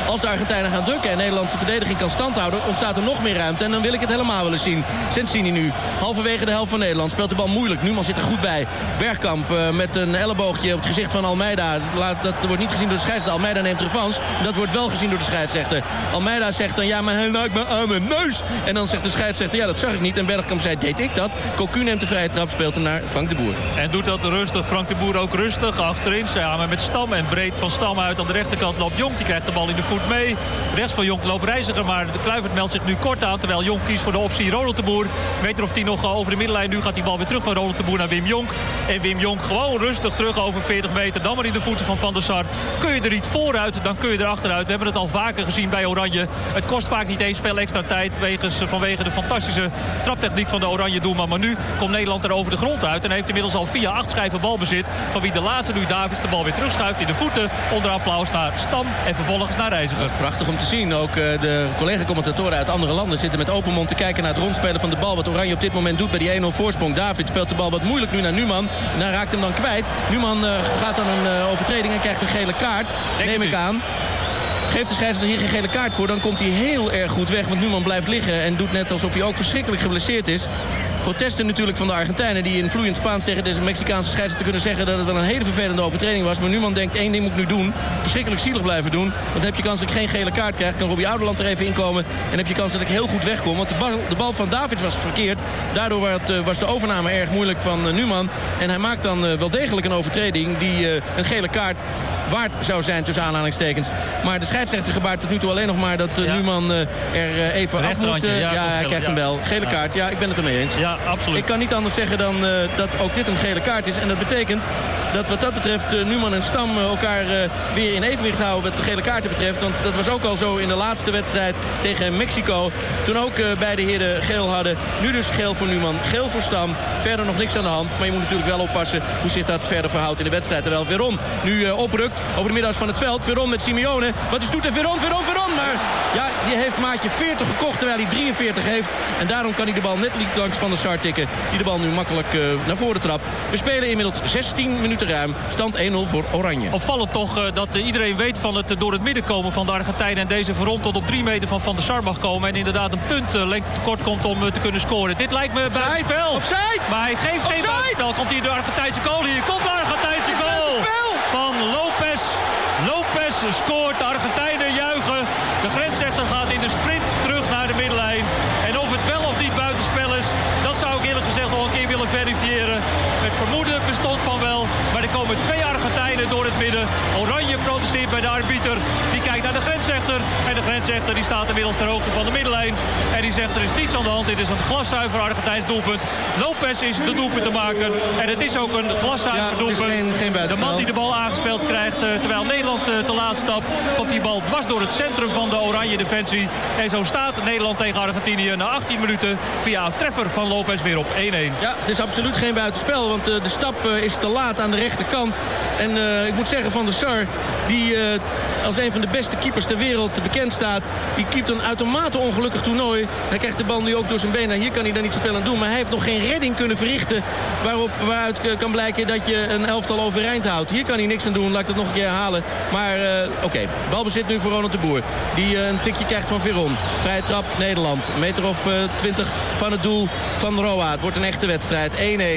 Als de Argentijnen gaan drukken en de Nederlandse verdediging kan standhouden, ontstaat er nog meer ruimte. En dan wil ik het helemaal willen zien. Sensini nu, halverwege de helft van Nederland. Speelt de bal moeilijk. Numan zit er goed bij. Bergkamp met een elleboogje op het gezicht van Almeida. Dat wordt niet gezien door de scheidsrechter. Almeida neemt revanche. Dat wordt wel gezien door de scheidsrechter. Almeida zegt dan, ja, maar hij naakt me aan mijn neus. En dan zegt de scheidsrechter, ja, dat zag ik niet. En Bergkamp zei, deed ik dat? Cocu neemt de vrije trap, speelt hem naar Frank de Boer. En doet dat rustig. Frank de Boer ook rustig achterin. Samen met Stam en breed van Stam uit. Aan de rechterkant loopt Jonk. Die krijgt de bal in de voet mee. Rechts van Jonk loopt Reiziger. Maar de Kluivert meldt zich nu kort aan. Terwijl Jonk kiest voor de optie Ronald de Boer. Meter of 10 nog over de middenlijn. Nu gaat die bal weer terug van Ronald de Boer naar Wim Jonk. En Wim Jonk gewoon rustig terug over 40 meter. Dan maar in de voeten van Van der Sar. Kun je er niet vooruit, dan kun je er achteruit. We hebben het al vaker gezien bij Oranje. Het kost vaak niet eens veel extra tijd. Vanwege de fantastische traptechniek van de Oranje doelman. Maar nu komt Nederland er over de grond uit. En heeft inmiddels al via 8 schijven balbezit. Van wie de laatste nu Davids de bal weer terugschuift in de voeten. Onder applaus naar Stam en vervolgens naar Reiziger. Dat is prachtig om te zien. Ook de collega-commentatoren uit andere landen zitten met open mond te kijken naar het rondspelen van de bal. Wat Oranje op dit moment doet bij die 1-0 voorsprong. David speelt de bal wat moeilijk nu naar Numan. En hij raakt hem dan kwijt. Numan gaat dan een overtreding en krijgt een gele kaart. Neem ik aan. Geeft de scheidsrechter hier geen gele kaart voor, dan komt hij heel erg goed weg. Want Numan blijft liggen en doet net alsof hij ook verschrikkelijk geblesseerd is. Protesten natuurlijk van de Argentijnen die in vloeiend Spaans tegen deze Mexicaanse scheidsrechter kunnen zeggen dat het wel een hele vervelende overtreding was. Maar Numan denkt, één ding moet ik nu doen. Verschrikkelijk zielig blijven doen. Want dan heb je kans dat ik geen gele kaart krijg. Kan Robbie Oudeland er even inkomen. En heb je kans dat ik heel goed wegkom. Want de bal van Davids was verkeerd. Daardoor was de overname erg moeilijk van Numan. En hij maakt dan wel degelijk een overtreding die een gele kaart waard zou zijn tussen aanhalingstekens. Maar de scheidsrechter gebaart tot nu toe alleen nog maar dat Numan er even af moet. Hij krijgt hem wel. Gele kaart, ja, ik ben het ermee eens. Ja, absoluut. Ik kan niet anders zeggen dan dat ook dit een gele kaart is. En dat betekent dat wat dat betreft Numan en Stam elkaar weer in evenwicht houden wat de gele kaarten betreft. Want dat was ook al zo in de laatste wedstrijd tegen Mexico. Toen ook beide heren geel hadden. Nu dus geel voor Numan, geel voor Stam. Verder nog niks aan de hand. Maar je moet natuurlijk wel oppassen hoe zich dat verder verhoudt in de wedstrijd. Terwijl Veron nu oprukt over de middags van het veld. Veron met Simeone. Wat is doet er Veron? Maar ja, die heeft maatje 40 gekocht terwijl hij 43 heeft. En daarom kan hij de bal net niet langs Van der Sar tikken. Die de bal nu makkelijk naar voren trapt. We spelen inmiddels 16 minuten ruim. Stand 1-0 voor Oranje. Opvallend toch dat iedereen weet van het door het midden komen van de Argentijnen. En deze Veron tot op 3 meter van Van der Sar mag komen. En inderdaad een punt lengte tekort komt om te kunnen scoren. Dit lijkt me buitenspel. Maar hij geeft geen buitenspel. Komt hier de Argentijnse goal. Hier komt de Argentijnse goal van Lopez. Lopez scoort. De Argentijnen juichen. De grensrechter gaat in de sprint terug naar de middenlijn. En of het wel of niet buitenspel is, dat zou ik eerlijk gezegd nog een keer willen verifiëren. Het vermoeden bestond van wel. Maar er komen 2 Argentijnen door het midden. Oranje protesteert bij de arbiter. Die kijkt naar de grensrechter. En de grensrechter die staat inmiddels ter hoogte van de middenlijn. En die zegt er is niets aan de hand. Dit is een glaszuiver Argentijns doelpunt. Lopez is de doelpunt te maken. En het is ook een glaszuiver doelpunt. De man die de bal aangespeeld krijgt terwijl Nederland te laat stapt. Komt die bal dwars door het centrum van de Oranje defensie. En zo staat Nederland tegen Argentinië na 18 minuten via een treffer van Lopez weer op 1-1. Ja, het is absoluut geen buitenspel. Want de stap is te laat aan de rechterkant. En ik moet zeggen Van der Sar, die als een van de beste keepers ter wereld bekend staat. Die keept een uitermate ongelukkig toernooi. Hij krijgt de bal nu ook door zijn benen. Hier kan hij daar niet zoveel aan doen. Maar hij heeft nog geen redding kunnen verrichten. Waaruit kan blijken dat je een elftal overeind houdt. Hier kan hij niks aan doen. Laat ik dat nog een keer herhalen. Maar oké. Balbezit nu voor Ronald de Boer. Die een tikje krijgt van Veron. Vrije trap Nederland. Een meter of 20 van het doel van Roa. Het wordt een echte wedstrijd. 1-1.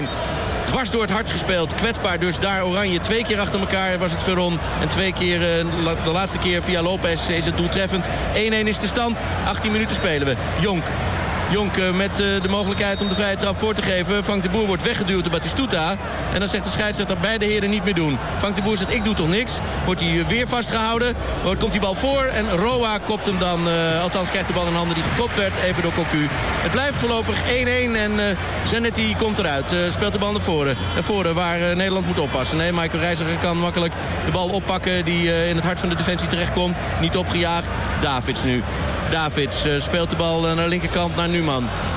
Dwars door het hart gespeeld. Kwetsbaar dus daar Oranje. 2 keer achter elkaar was het Veron. En 2 keer, de laatste keer via Lopez is het doeltreffend. 1-1 is de stand. 18 minuten spelen we. Jonk met de mogelijkheid om de vrije trap voor te geven. Frank de Boer wordt weggeduwd door Batistuta. En dan zegt de scheidsrechter beide heren niet meer doen. Frank de Boer zegt ik doe toch niks. Wordt hij weer vastgehouden. Komt die bal voor. En Roa kopt hem dan. Althans krijgt de bal in handen die gekopt werd. Even door Cocu. Het blijft voorlopig 1-1. En Zanetti komt eruit. Speelt de bal naar voren. Naar voren waar Nederland moet oppassen. Nee, Michael Reiziger kan makkelijk de bal oppakken. Die in het hart van de defensie terechtkomt. Niet opgejaagd. Davids nu. Davids speelt de bal naar de linkerkant naar Numan.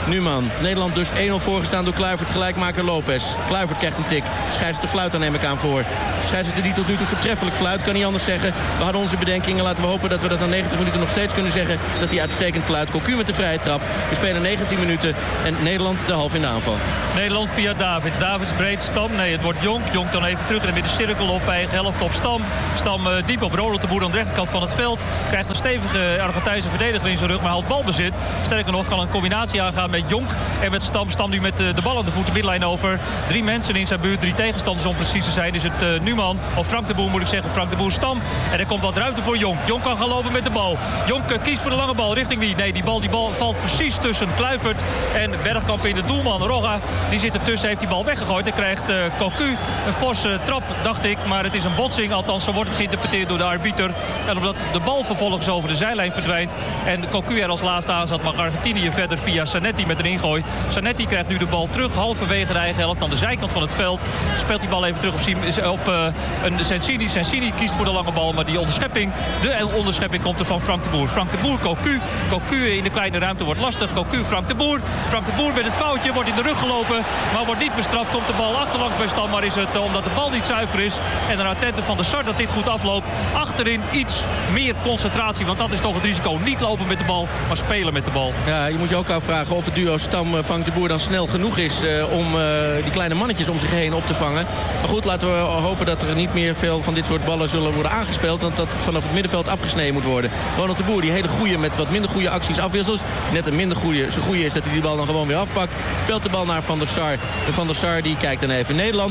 Numan. Nederland dus 1-0 voorgestaan door Kluivert. Gelijkmaker Lopez. Kluivert krijgt een tik. Scheidsrechter fluit, daar neem ik aan voor. Scheidsrechter die tot nu toe voortreffelijk fluit. Kan niet anders zeggen. We hadden onze bedenkingen. Laten we hopen dat we dat na 90 minuten nog steeds kunnen zeggen. Dat hij uitstekend fluit. Cocu met de vrije trap. We spelen 19 minuten. En Nederland de half in de aanval. Nederland via Davids. Davids breed Stam. Nee, het wordt Jonk. Jonk dan even terug in de middencirkel op eigen helft op Stam. Stam diep op Ronald de Boer aan de rechterkant van het veld. Krijgt een stevige Argentijnse verdediger in zijn rug. Maar haalt balbezit. Sterker nog kan een combinatie aangaan met Jonk en met Stam. Stam nu met de bal aan de voet de middenlijn over. 3 mensen in zijn buurt. 3 tegenstanders om precies te zijn. Is het Numan. Of Frank de Boer moet ik zeggen. Frank de Boer Stam. En er komt wat ruimte voor Jonk. Jonk kan gaan lopen met de bal. Jonk kiest voor de lange bal. Richting wie? Nee, die bal valt precies tussen Kluivert en Bergkamp in de doelman. Rogga, die zit ertussen. Heeft die bal weggegooid. En krijgt Cocu een forse trap, dacht ik. Maar het is een botsing. Althans, zo wordt het geïnterpreteerd door de arbiter. En omdat de bal vervolgens over de zijlijn verdwijnt en Cocu er als laatste aan zat, mag Argentinië verder via Zanetti met een ingooi. Zanetti krijgt nu de bal terug, halverwege de eigen helft aan de zijkant van het veld. Speelt die bal even terug op een Sensini. Sensini kiest voor de lange bal, maar die onderschepping komt er van Frank de Boer. Frank de Boer, Cocu. Cocu in de kleine ruimte wordt lastig. Cocu, Frank de Boer. Frank de Boer met het foutje, wordt in de rug gelopen, maar wordt niet bestraft. Komt de bal achterlangs bij Stam, maar is het omdat de bal niet zuiver is en een attente van de Sar dat dit goed afloopt. Achterin iets meer concentratie, want dat is toch het risico. Niet lopen met de bal, maar spelen met de bal. Ja, je moet je ook afvragen of het duo Stam-Frank de Boer dan snel genoeg is om die kleine mannetjes om zich heen op te vangen. Maar goed, laten we hopen dat er niet meer veel van dit soort ballen zullen worden aangespeeld, want dat het vanaf het middenveld afgesneden moet worden. Ronald de Boer, die hele goede met wat minder goede acties afwissels. Net een minder goede, zo goede is dat hij die bal dan gewoon weer afpakt. Speelt de bal naar Van der Sar. En Van der Sar die kijkt dan even. Nederland,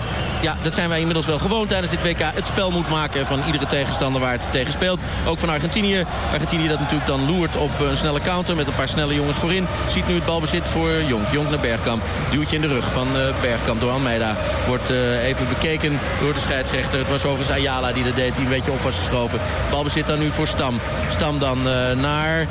dat zijn wij inmiddels wel gewoon tijdens dit WK. Het spel moet maken van iedere tegenstander waar het tegen speelt. Ook van Argentinië. Argentinië dat natuurlijk dan loert op een snelle counter met een paar snelle jongens voorin. Ziet nu het balbezit voor Jonk. Jonk naar Bergkamp. Duwtje in de rug van Bergkamp door Almeida. Wordt even bekeken door de scheidsrechter. Het was overigens Ayala die dat deed. Die een beetje op was geschoven. Balbezit dan nu voor Stam. Stam dan naar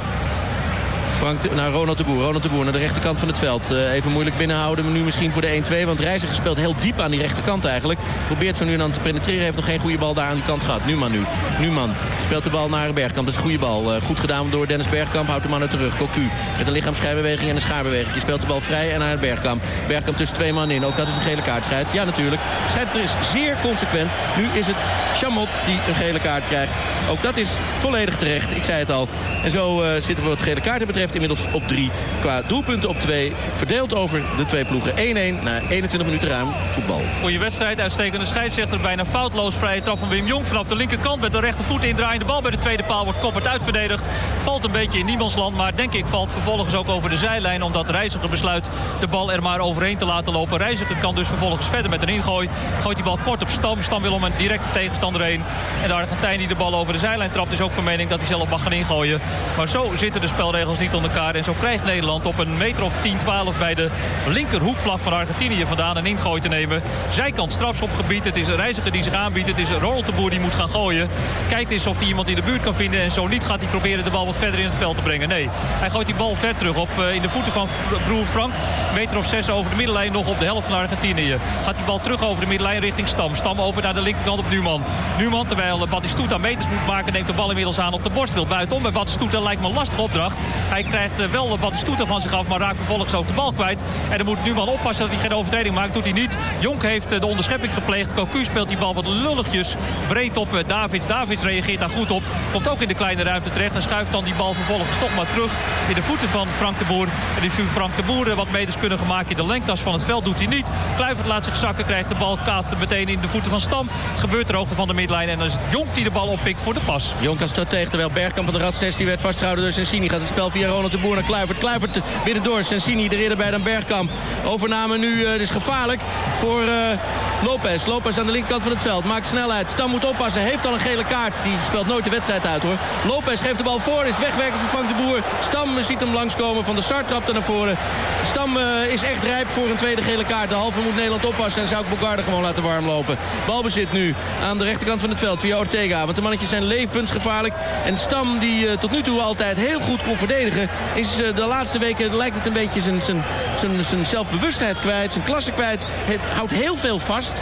Ronald de Boer. Ronald de Boer naar de rechterkant van het veld. Even moeilijk binnenhouden. Nu misschien voor de 1-2. Want Reiziger speelt heel diep aan die rechterkant eigenlijk. Probeert zo nu en dan te penetreren. Heeft nog geen goede bal daar aan die kant gehad. Numan speelt de bal naar Bergkamp. Dat is een goede bal. Goed gedaan door Dennis Bergkamp. Houdt de man uit de rug. Cocu met een lichaamsschijnbeweging en een schaarbeweging. Die speelt de bal vrij en naar Bergkamp. Bergkamp tussen 2 man in. Ook dat is een gele kaart. Scheids. Ja, natuurlijk. Scheidsrechter is zeer consequent. Nu is het Chamot die een gele kaart krijgt. Ook dat is volledig terecht. Ik zei het al. En zo zitten we wat gele kaarten betreft inmiddels op 3. Qua doelpunten op 2. Verdeeld over de 2 ploegen. 1-1 na 21 minuten ruim voetbal. Goeie wedstrijd. Uitstekende scheidsrechter. Bijna foutloos. Vrije trap van Wim Jong vanaf de linkerkant. Met de rechtervoet indraaiende bal bij de tweede paal. Wordt Koppert uitverdedigd. Valt een beetje in niemandsland. Maar denk ik valt vervolgens ook over de zijlijn. Omdat Reiziger besluit de bal er maar overheen te laten lopen. Reiziger kan dus vervolgens verder met een ingooi. Gooit die bal kort op Stam. Stam wil om een directe tegenstander heen. En de Argentijn die de bal over de zijlijn trapt is ook van mening dat hij zelf mag gaan ingooien. Maar zo zitten de spelregels niet onder elkaar. En zo krijgt Nederland op een meter of 10-12 bij de linkerhoekvlag van Argentinië vandaan een ingooi te nemen. Zijkant strafschopgebied. Het is een Reiziger die zich aanbiedt. Het is Ronald de Boer die moet gaan gooien. Kijkt eens of hij iemand in de buurt kan vinden. En zo niet gaat hij proberen de bal wat verder in het veld te brengen. Nee, hij gooit die bal ver terug op in de voeten van broer Frank. Een meter of 6 over de middenlijn nog op de helft van Argentinië. Gaat die bal terug over de middenlijn richting Stam. Stam open naar de linkerkant op Numan. Numan, terwijl Batistuta meters moet maken, neemt de bal inmiddels aan op de borst. Wil buitenom. Bij Batistuta lijkt me een lastige opdracht. Hij krijgt wel Batistuta van zich af, maar raakt vervolgens ook de bal kwijt. En dan moet Numan oppassen dat hij geen overtreding maakt. Doet hij niet. Jonk heeft de onderschepping gepleegd. Cocu speelt die bal wat lulligjes breed op Davids. Davids reageert daar goed op. Komt ook in de kleine ruimte terecht en schuift dan die bal vervolgens toch maar terug in de voeten van Frank de Boer. En dus nu Frank de Boer wat meters kunnen gemaakt in de lengtas van het veld. Doet hij niet. Kluivert laat zich zakken, krijgt de bal, kaatst meteen in de voeten van Stam. Gebeurt ter hoogte van de midlijn en dan is het Jonk die de bal oppikt voor de pas. Jonk kan start tegen, terwijl Bergkamp van de Rad 16 werd vastgehouden door Sensini. Gaat het spel via Ronald de Boer naar Kluivert. Kluivert binnendoor. Sensini er eerder bij dan Bergkamp. Overname nu is gevaarlijk voor Lopez. Lopez aan de linkerkant van het veld. Maakt snelheid. Stam moet oppassen. Heeft al een gele kaart. Die speelt nooit de wedstrijd uit hoor. Lopez geeft de bal voor. Is wegwerken van Frank de Boer. Stam ziet hem langskomen. Van der Sar trapt er naar voren. Stam is echt rijp voor een tweede gele kaart. De halve moet Nederland oppassen. En zou ik Bogarde gewoon laten warm lopen. Balbezit nu aan de rechterkant van het veld via Ortega. Want de mannetjes zijn levensgevaarlijk. En Stam die tot nu toe altijd heel goed kon verdedigen. Is de laatste weken lijkt het een beetje zijn zelfbewustheid kwijt. Zijn klasse kwijt. Het houdt heel veel vast.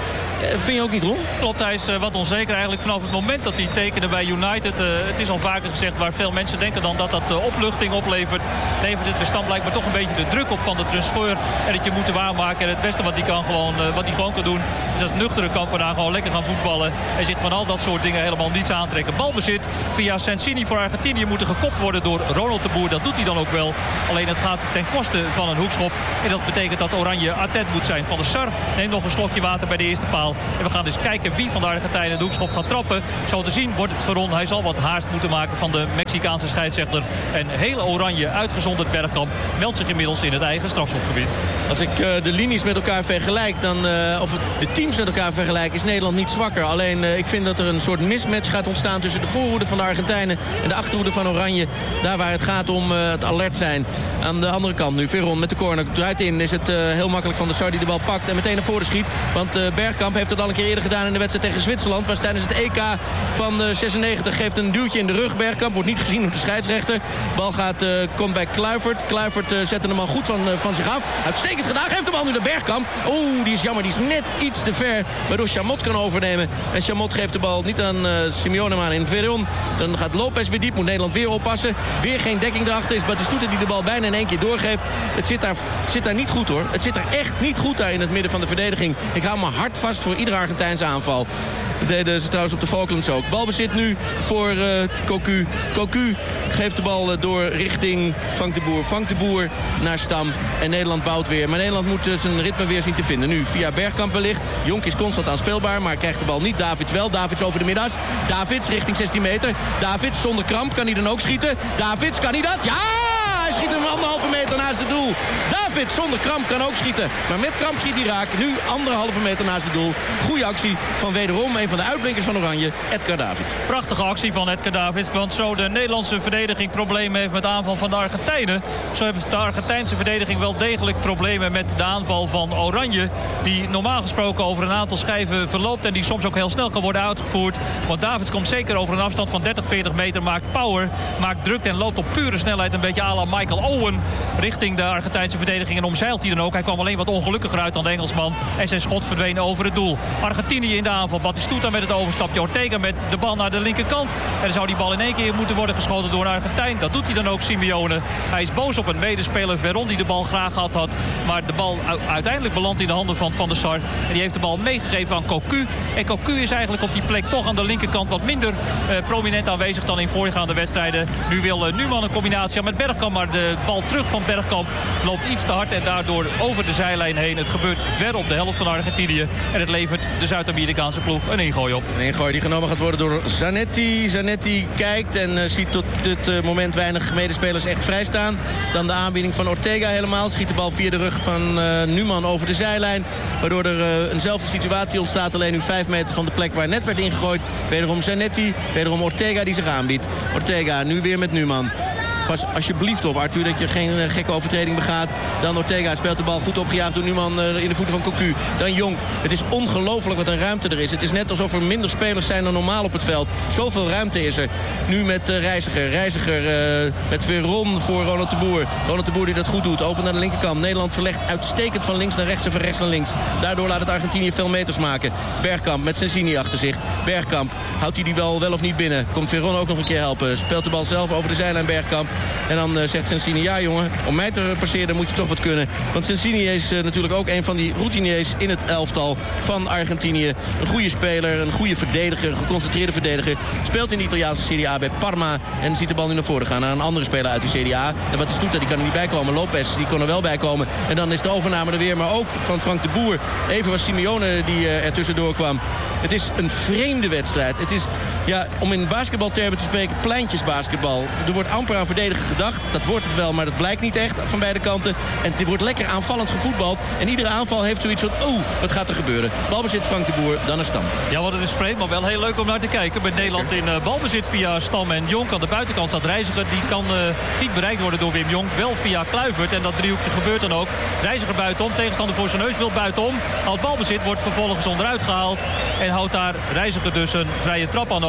Vind je ook niet, Ron? Klopt, hij is wat onzeker eigenlijk vanaf het moment dat hij tekende bij United. Het is al vaker gezegd waar veel mensen denken dan dat opluchting oplevert. Levert het bestand blijkbaar toch een beetje de druk op van de transfer. En dat je moet waarmaken. En het beste wat hij gewoon kan doen is als nuchtere kampenaar gewoon lekker gaan voetballen. En zich van al dat soort dingen helemaal niets aantrekken. Balbezit via Sensini voor Argentinië moet gekopt worden door Ronald de Boer. Dat doet hij dan ook wel. Alleen het gaat ten koste van een hoekschop. En dat betekent dat Oranje attent moet zijn. Van der Sar neemt nog een slokje water bij de eerste paal. En we gaan dus kijken wie van de Argentijnen de hoekschop gaat trappen. Zo te zien wordt het Veron. Hij zal wat haast moeten maken van de Mexicaanse scheidsrechter. En heel Oranje, uitgezonderd Bergkamp, meldt zich inmiddels in het eigen strafschopgebied. Als ik de linies met elkaar vergelijk, of de teams met elkaar vergelijk, is Nederland niet zwakker. Alleen ik vind dat er een soort mismatch gaat ontstaan tussen de voorhoede van de Argentijnen en de achterhoede van Oranje. Daar waar het gaat om het alert zijn. Aan de andere kant nu, Veron met de corner draait in. Is het heel makkelijk van de Sar die de bal pakt en meteen naar voren schiet. Want Bergkamp heeft het al een keer eerder gedaan in de wedstrijd tegen Zwitserland. Was tijdens het EK van 96 geeft een duwtje in de rug. Bergkamp wordt niet gezien door de scheidsrechter. De bal komt bij Kluivert. Kluivert zette hem al goed van zich af. Uitstekend gedaan. Geeft de bal nu naar Bergkamp. Oeh, die is jammer. Die is net iets te ver. Waardoor Chamot kan overnemen. En Chamot geeft de bal niet aan Simeone, maar in Veron. Dan gaat Lopez weer diep. Moet Nederland weer oppassen. Weer geen dekking erachter. Is Batistuta die de bal bijna in één keer doorgeeft. Het zit daar niet goed, hoor. Het zit er echt niet goed daar in het midden van de verdediging. Ik hou me hard vast voor iedere Argentijnse aanval. Dat deden ze trouwens op de Falklands ook. Balbezit nu voor Cocu. Cocu geeft de bal door richting Frank de Boer. Frank de Boer naar Stam. En Nederland bouwt weer. Maar Nederland moet zijn ritme weer zien te vinden. Nu via Bergkamp wellicht. Jonk is constant aanspeelbaar, maar krijgt de bal niet. Davids wel. Davids over de middags. Davids richting 16 meter. Davids zonder kramp. Kan hij dan ook schieten? Davids, kan hij dat? Ja! Hij schiet hem 1,5 meter naast het doel. Davids zonder kramp kan ook schieten. Maar met kramp schiet hij raak. Nu 1,5 meter naast het doel. Goeie actie van wederom een van de uitblinkers van Oranje, Edgar Davids. Prachtige actie van Edgar Davids. Want zo de Nederlandse verdediging problemen heeft met de aanval van de Argentijnen, zo heeft de Argentijnse verdediging wel degelijk problemen met de aanval van Oranje. Die normaal gesproken over een aantal schijven verloopt en die soms ook heel snel kan worden uitgevoerd. Want Davids komt zeker over een afstand van 30-40 meter, maakt power, maakt druk en loopt op pure snelheid een beetje à la Michael Owen richting de Argentijnse verdediging. En omzeilt hij dan ook. Hij kwam alleen wat ongelukkiger uit dan de Engelsman. En zijn schot verdween over het doel. Argentinië in de aanval. Batistuta met het overstapje. Ortega met de bal naar de linkerkant. En dan zou die bal in één keer moeten worden geschoten door een Argentijn. Dat doet hij dan ook, Simeone. Hij is boos op een medespeler, Veron, die de bal graag gehad had. Maar de bal uiteindelijk belandt in de handen van Van der Sar. En die heeft de bal meegegeven aan Cocu. En Cocu is eigenlijk op die plek toch aan de linkerkant wat minder prominent aanwezig dan in voorgaande wedstrijden. Nu wil Numan een combinatie met Bergkamp. Maar de bal terug van Bergkamp loopt iets te hard. En daardoor over de zijlijn heen. Het gebeurt ver op de helft van Argentinië. En het levert de Zuid-Amerikaanse ploeg een ingooi op. Een ingooi die genomen gaat worden door Zanetti. Zanetti kijkt en ziet tot dit moment weinig medespelers echt vrijstaan. Dan de aanbieding van Ortega helemaal. Schiet de bal via de rug van Numan over de zijlijn. Waardoor er eenzelfde situatie ontstaat. Alleen nu 5 meter van de plek waar net werd ingegooid. Wederom Zanetti. Wederom Ortega die zich aanbiedt. Ortega nu weer met Numan. Pas alsjeblieft op, Arthur, dat je geen gekke overtreding begaat. Dan Ortega speelt de bal goed opgejaagd door Numan in de voeten van Cocu. Dan Jonk. Het is ongelooflijk wat een ruimte er is. Het is net alsof er minder spelers zijn dan normaal op het veld. Zoveel ruimte is er. Nu met Reiziger. Reiziger met Veron voor Ronald de Boer. Ronald de Boer die dat goed doet. Opent naar de linkerkant. Nederland verlegt uitstekend van links naar rechts en van rechts naar links. Daardoor laat het Argentinië veel meters maken. Bergkamp met Sensini achter zich. Bergkamp. Houdt hij die wel of niet binnen? Komt Veron ook nog een keer helpen. Speelt de bal zelf over de zijlijn Bergkamp. En dan zegt Sensini, ja jongen, om mij te passeren moet je toch wat kunnen. Want Sensini is natuurlijk ook een van die routiniers in het elftal van Argentinië. Een goede speler, een goede verdediger, een geconcentreerde verdediger. Speelt in de Italiaanse Serie A bij Parma en ziet de bal nu naar voren gaan naar een andere speler uit de Serie A. En wat is Batistuta, die kan er niet bij komen. Lopez, die kon er wel bij komen. En dan is de overname er weer, maar ook van Frank de Boer. Even was Simeone die er tussendoor kwam. Het is een vreemde wedstrijd. Het is, ja, om in basketbaltermen te spreken, pleintjesbasketbal. Er wordt amper aan verdedigen gedacht. Dat wordt het wel, maar dat blijkt niet echt van beide kanten. En het wordt lekker aanvallend gevoetbald. En iedere aanval heeft zoiets van, wat gaat er gebeuren? Balbezit Frank de Boer, dan naar Stam. Ja, want het is vreemd, maar wel heel leuk om naar te kijken. Met Nederland in balbezit via Stam en Jonk. Aan de buitenkant staat Reiziger. Die kan niet bereikt worden door Wim Jonk. Wel via Kluivert. En dat driehoekje gebeurt dan ook. Reiziger buitenom. Tegenstander voor zijn neus wil buitenom. Al het balbezit wordt vervolgens onderuit gehaald. En houdt daar Reiziger dus een vrije trap aan over.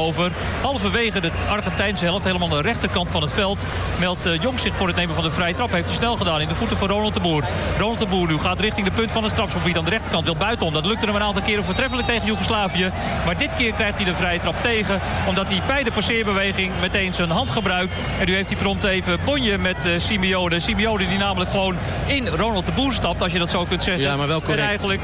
over. Halverwege de Argentijnse helft, helemaal aan de rechterkant van het veld, meldt Jonk zich voor het nemen van de vrije trap. Heeft hij snel gedaan in de voeten van Ronald de Boer. Ronald de Boer nu gaat richting de punt van het strafschopgebied aan de rechterkant. Wil buitenom. Dat lukte hem een aantal keren voortreffelijk tegen Joegoslavië. Maar dit keer krijgt hij de vrije trap tegen. Omdat hij bij de passeerbeweging meteen zijn hand gebruikt. En nu heeft hij prompt even bonje met Simeone. Simeone die namelijk gewoon in Ronald de Boer stapt, als je dat zo kunt zeggen. Ja, maar wel correct. En eigenlijk,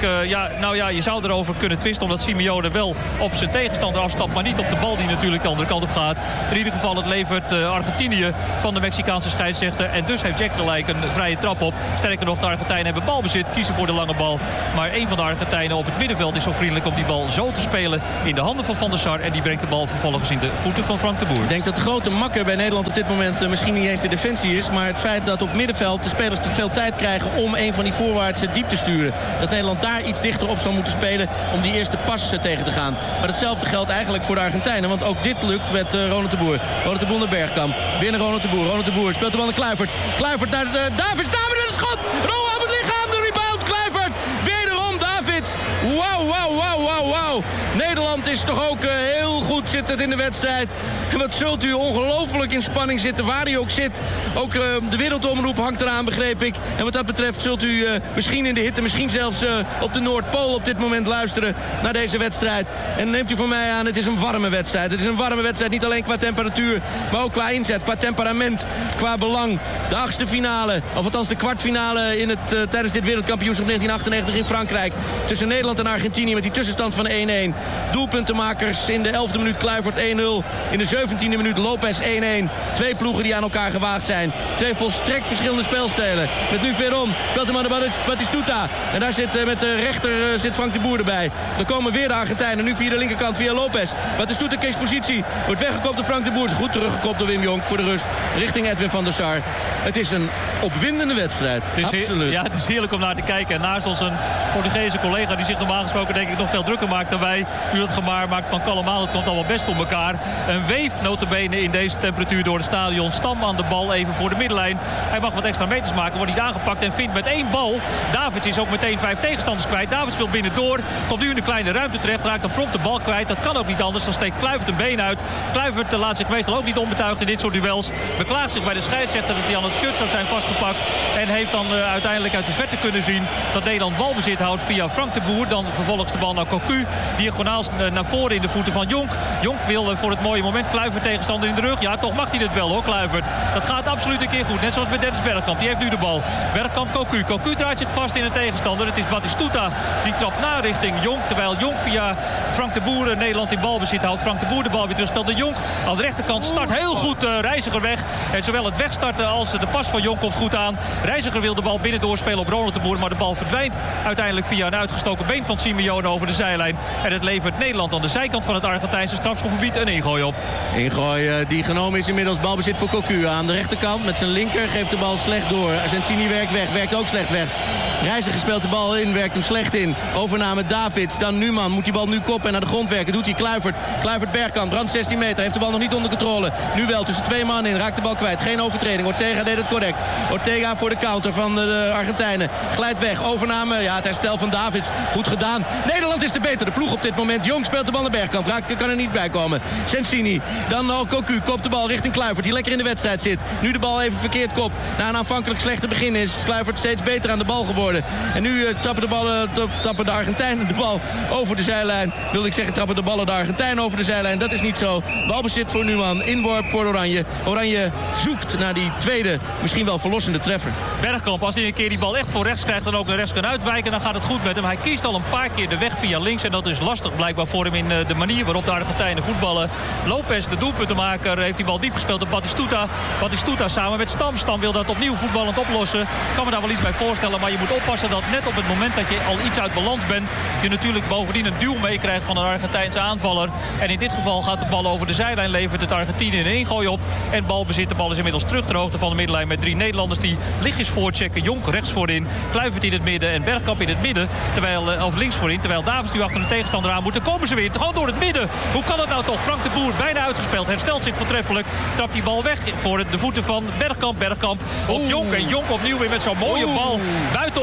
je zou erover kunnen twisten, omdat Simeone wel op zijn tegenstander afstapt, maar niet op de bal die natuurlijk de andere kant op gaat. In ieder geval, het levert Argentinië van de Mexicaanse scheidsrechter. En dus heeft Jack gelijk een vrije trap op. Sterker nog, de Argentijnen hebben balbezit, kiezen voor de lange bal. Maar een van de Argentijnen op het middenveld is zo vriendelijk om die bal zo te spelen in de handen van Van der Sar. En die brengt de bal vervolgens in de voeten van Frank de Boer. Ik denk dat de grote makker bij Nederland op dit moment misschien niet eens de defensie is. Maar het feit dat op middenveld de spelers te veel tijd krijgen om een van die voorwaartse diep te sturen. Dat Nederland daar iets dichter op zou moeten spelen om die eerste pas tegen te gaan. Maar hetzelfde geldt eigenlijk voor de Argentijnen. Want ook dit lukt met Ronald de Boer. Ronald de Boer naar Bergkamp. Weer naar Ronald de Boer. Ronald de Boer speelt de bal naar Kluivert. Kluivert naar Davids. Davids met een schot. Rol op het lichaam. De rebound. Kluivert. Wederom Davids. Wauw, wauw, wauw, wauw, wauw. Nederland is toch ook heel goed zittend in de wedstrijd. En wat zult u ongelooflijk in spanning zitten waar u ook zit. Ook de wereldomroep hangt eraan, begreep ik. En wat dat betreft zult u misschien in de hitte, misschien zelfs op de Noordpool op dit moment luisteren naar deze wedstrijd. En neemt u van mij aan, het is een warme wedstrijd. Het is een warme wedstrijd, niet alleen qua temperatuur, maar ook qua inzet, qua temperament, qua belang. De achtste finale, of althans de kwartfinale tijdens dit wereldkampioenschap 1998 in Frankrijk. Tussen Nederland en Argentinië met die tussenstand van 1-1. Doelpuntenmakers in de 11e minuut Kluivert 1-0. In de 17e minuut Lopez 1-1. Twee ploegen die aan elkaar gewaagd zijn. Twee volstrekt verschillende spelstijlen. Met nu Veron, speelt hem aan de Batistuta. En daar zit met de rechter zit Frank de Boer erbij. Dan komen weer de Argentijnen. Nu via de linkerkant, via Lopez. Batistuta kiest positie. Wordt weggekopt door Frank de Boer. Goed teruggekopt door Wim Jonk voor de rust. Richting Edwin van der Sar. Het is een opwindende wedstrijd. Absoluut. Ja, het is heerlijk om naar te kijken. En naast ons een Portugese collega die zich normaal gesproken denk ik nog veel drukker maakt dan wij. U dat gemaar maakt van kalemaal. Het komt allemaal best voor elkaar. Een weef notabene in deze temperatuur door het stadion. Stam aan de bal even voor de middenlijn. Hij mag wat extra meters maken. Wordt niet aangepakt en vindt met één bal. Davids is ook meteen 5 tegenstanders kwijt. Davids wil binnendoor. Komt nu in de kleine ruimte terecht. Raakt dan prompt de bal kwijt. Dat kan ook niet anders. Dan steekt Kluivert een been uit. Kluivert laat zich meestal ook niet onbetuigd in dit soort duels. Beklaagt zich bij de scheidsrechter dat hij aan het shirt zou zijn vastgepakt. En heeft dan uiteindelijk uit de verte kunnen zien dat Nederland balbezit houdt via Frank de Boer. Dan vervolgens de bal naar Cocu. Diagonaal naar voren in de voeten van Jonk. Jonk wil voor het mooie moment Kluivert tegenstander in de rug. Ja, toch mag hij dit wel hoor, Kluivert. Dat gaat absoluut een keer goed. Net zoals met Dennis Bergkamp. Die heeft nu de bal. Bergkamp, Cocu. Cocu draait zich vast in een tegenstander. Het is Batistuta. Die trapt na richting Jonk. Terwijl Jonk via Frank de Boer Nederland in balbezit houdt. Frank de Boer de bal weer terug speelt naar Jonk. Aan de rechterkant start heel goed Reiziger weg. En zowel het wegstarten als de pas van Jonk komt goed aan. Reiziger wil de bal binnen doorspelen op Ronald de Boer. Maar de bal verdwijnt uiteindelijk via een uitgestoken been van Simeone over de zijlijn. En het levert Nederland aan de zijkant van het Argentijnse strafschopgebied een ingooi op. Ingooi die genomen is inmiddels. Balbezit voor Cocu aan de rechterkant. Met zijn linker geeft de bal slecht door. Argentini werkt weg. Werkt ook slecht weg. Reiziger speelt de bal in. Werkt hem slecht in. Overname Davids. Dan Numan. Moet die bal nu koppen en naar de grond werken. Doet hij Kluivert. Kluivert Bergkamp. Rand 16 meter. Heeft de bal nog niet onder controle. Nu wel tussen twee man in. Raakt de bal kwijt. Geen overtreding. Ortega deed het correct. Ortega voor de counter van de Argentijnen. Glijdt weg. Overname. Ja, het herstel van Davids. Goed gedaan. Nederland is de betere ploeg op dit moment. Jong speelt de bal naar Bergkamp. Kan er niet bij komen. Sensini. Dan Cocu. Kopt de bal richting Kluivert. Die lekker in de wedstrijd zit. Nu de bal even verkeerd kopt. Na een aanvankelijk slechte begin is Kluivert steeds beter aan de bal geworden. En nu trappen de Argentijnen de bal over de zijlijn. Wilde ik zeggen, trappen de ballen de Argentijnen over de zijlijn. Dat is niet zo. Balbezit voor Numan. Inworp voor Oranje. Oranje zoekt naar die tweede, misschien wel verlossende treffer. Bergkamp, als hij een keer die bal echt voor rechts krijgt en ook naar rechts kan uitwijken, dan gaat het goed met hem. Hij kiest al een paar keer de weg via links en dat is lastig blijkbaar voor hem in de manier waarop de Argentijnen voetballen. Lopez, de doelpuntenmaker, heeft die bal diep gespeeld op Batistuta. Batistuta samen met Stam. Stam wil dat opnieuw voetballend oplossen. Ik kan me daar wel iets bij voorstellen, maar je moet oppassen dat net op het moment dat je al iets uit balans bent, je natuurlijk bovendien een duw meekrijgt van een Argentijnse aanvaller. En in dit geval gaat de bal over de zijlijn, levert het Argentinië een ingooi op. En balbezit, de bal is inmiddels terug ter hoogte van de middenlijn met 3 Nederlanders die lichtjes voorchecken. Jonk rechts voorin, Kluivert in het midden en Bergkamp in het midden. Of links voorin, terwijl Davids nu achter de tegenstander aan moet. Dan komen ze weer, gewoon door het midden. Hoe kan het nou toch? Frank de Boer bijna uitgespeeld, herstelt zich voortreffelijk. Trapt die bal weg voor de voeten van Bergkamp. Bergkamp op Jonk en Jonk opnieuw weer met zo'n mooie bal buitenom.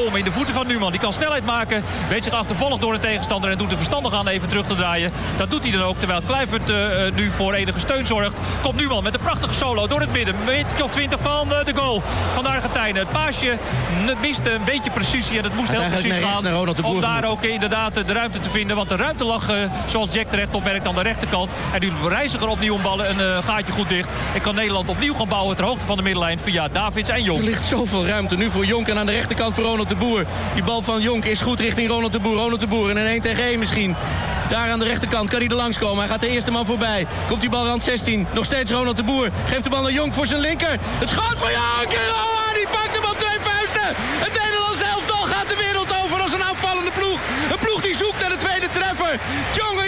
komen in de voeten van Numan. Die kan snelheid maken, weet zich achtervolgd door de tegenstander en doet er verstandig aan even terug te draaien. Dat doet hij dan ook, terwijl Kluivert nu voor enige steun zorgt. Komt Numan met een prachtige solo door het midden. Een beetje of 20 van de goal van de Argentijnen. Het paasje miste een beetje precisie en het moest heel precies gaan. Om daar ook inderdaad de ruimte te vinden. Want de ruimte lag, zoals Jack terecht opmerkt, aan de rechterkant. En nu Reiziger opnieuw een gaatje goed dicht. En kan Nederland opnieuw gaan bouwen ter hoogte van de middenlijn via Davids en Jonk. Er ligt zoveel ruimte nu voor Jonk en aan de rechterkant voor Ronald de Boer. Die bal van Jonk is goed richting Ronald de Boer. Ronald de Boer in een 1 tegen 1 misschien. Daar aan de rechterkant kan hij er langskomen. Hij gaat de eerste man voorbij. Komt die bal rand 16. Nog steeds Ronald de Boer. Geeft de bal naar Jonk voor zijn linker. Het schot van Jonk. En die pakt hem op 2 vuisten. Het Nederlandse elftal gaat de wereld over als een aanvallende ploeg. Een ploeg die zoekt naar de tweede treffer. Jongen.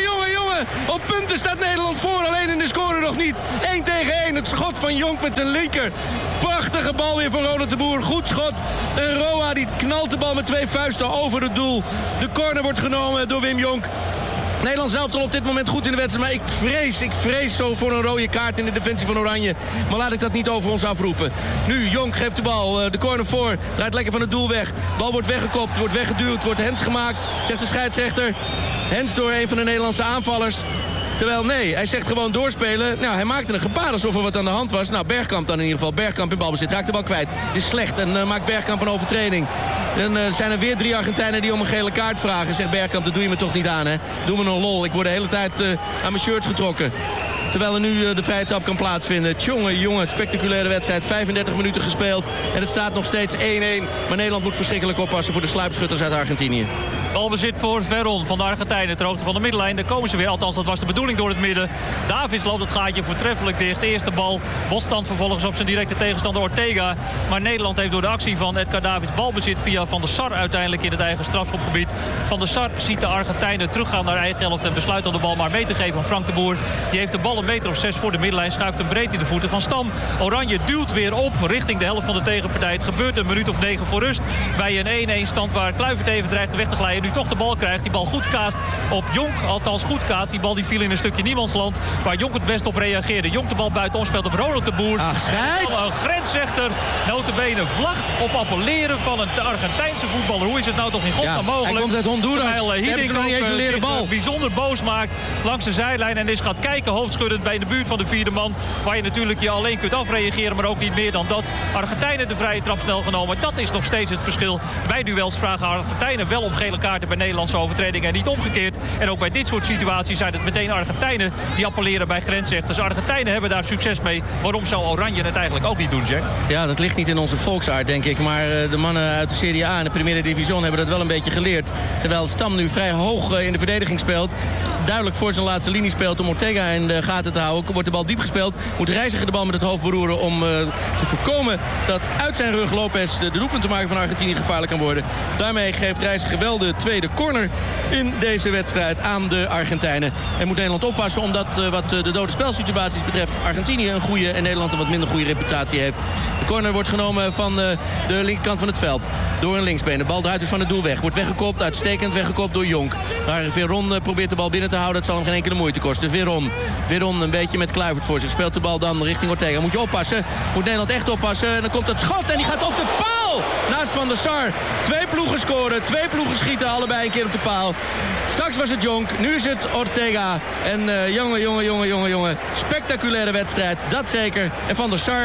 Op punten staat Nederland voor. Alleen in de score nog niet. 1 tegen 1. Het schot van Jonk met zijn linker. Prachtige bal weer van Ronald de Boer. Goed schot. En Roa die knalt de bal met 2 vuisten over het doel. De corner wordt genomen door Wim Jonk. Nederland zelf al op dit moment goed in de wedstrijd. Maar ik vrees zo voor een rode kaart in de defensie van Oranje. Maar laat ik dat niet over ons afroepen. Nu, Jonk geeft de bal. De corner voor. Draait lekker van het doel weg. Bal wordt weggekopt. Wordt weggeduwd. Wordt hens gemaakt. Zegt de scheidsrechter. Hens door een van de Nederlandse aanvallers. Terwijl nee, hij zegt gewoon doorspelen. Nou, hij maakte een gebaar alsof er wat aan de hand was. Nou, Bergkamp dan in ieder geval. Bergkamp in balbezit. Raakt de bal kwijt. Is slecht en maakt Bergkamp een overtreding. Dan zijn er weer 3 Argentijnen die om een gele kaart vragen. Zegt Bergkamp, dat doe je me toch niet aan, hè? Doe me een lol. Ik word de hele tijd aan mijn shirt getrokken. Terwijl er nu de vrije trap kan plaatsvinden. Jongen, spectaculaire wedstrijd. 35 minuten gespeeld. En het staat nog steeds 1-1. Maar Nederland moet verschrikkelijk oppassen voor de sluipschutters uit Argentinië. Balbezit voor Veron van de Argentijnen ter hoogte van de middenlijn. Daar komen ze weer, althans dat was de bedoeling door het midden. Davids loopt het gaatje voortreffelijk dicht. De eerste bal, bosstand vervolgens op zijn directe tegenstander Ortega. Maar Nederland heeft door de actie van Edgar Davids balbezit via Van der Sar uiteindelijk in het eigen strafschopgebied. Van der Sar ziet de Argentijnen teruggaan naar eigen helft en besluit om de bal maar mee te geven aan Frank de Boer. Die heeft de bal een meter of 6 voor de middenlijn, schuift hem breed in de voeten van Stam. Oranje duwt weer op richting de helft van de tegenpartij. Het gebeurt een minuut of 9 voor rust bij een 1-1 stand waar Kluivert even dreigt de weg te glijden. Nu toch de bal krijgt, die bal goed kaast op Jonk, althans goed kaast. Die bal die viel in een stukje niemandsland waar Jonk het best op reageerde. Jonk de bal buitenom speelt op Ronald de Boer. Een grensrechter, notabene vlacht op appelleren van een Argentijnse voetballer. Hoe is het nou toch in godsnaam mogelijk? Hij komt uit Honduras. Terwijl Hiddink ook bijzonder boos maakt langs de zijlijn en is gaat kijken hoofdschuddend bij de buurt van de vierde man. Waar je natuurlijk je alleen kunt afreageren, maar ook niet meer dan dat. Argentijnen de vrije trap snel genomen. Dat is nog steeds het verschil. Bij duels vragen Argentijnen wel om gele kaarten bij Nederlandse overtredingen en niet omgekeerd. En ook bij dit soort situaties zijn het meteen Argentijnen die appelleren bij grensrechters. Argentijnen hebben daar succes mee. Waarom zou Oranje het eigenlijk ook niet doen, Jack? Ja, dat ligt niet in onze volksaard, denk ik. Maar de mannen uit de Serie A en de Primera Division hebben dat wel een beetje geleerd. Terwijl Stam nu vrij hoog in de verdediging speelt. Duidelijk voor zijn laatste linie speelt om Ortega in de gaten te houden. Wordt de bal diep gespeeld. Moet Reiziger de bal met het hoofd beroeren om te voorkomen dat uit zijn rug Lopez de doelpuntenmaker van Argentinië gevaarlijk kan worden. Daarmee geeft Reiziger wel de tweede corner in deze wedstrijd aan de Argentijnen. En moet Nederland oppassen omdat wat de dode spelsituaties betreft Argentinië een goede en Nederland een wat minder goede reputatie heeft. De corner wordt genomen van de linkerkant van het veld. Door een linksbeen. De bal draait dus van het doel weg. Wordt weggekopt, uitstekend weggekopt door Jonk. Waar Veron probeert de bal binnen te houden. Het zal hem geen enkele moeite kosten. Veron een beetje met Kluivert voor zich. Speelt de bal dan richting Ortega. Moet je oppassen. Moet Nederland echt oppassen. En dan komt het schot en die gaat op de paal. Naast Van der Sar. 2 ploegen scoren. 2 ploegen schieten allebei een keer op de paal. Straks was het Jonk. Nu is het Ortega. En jongen. Spectaculaire wedstrijd. Dat zeker. En Van der Sar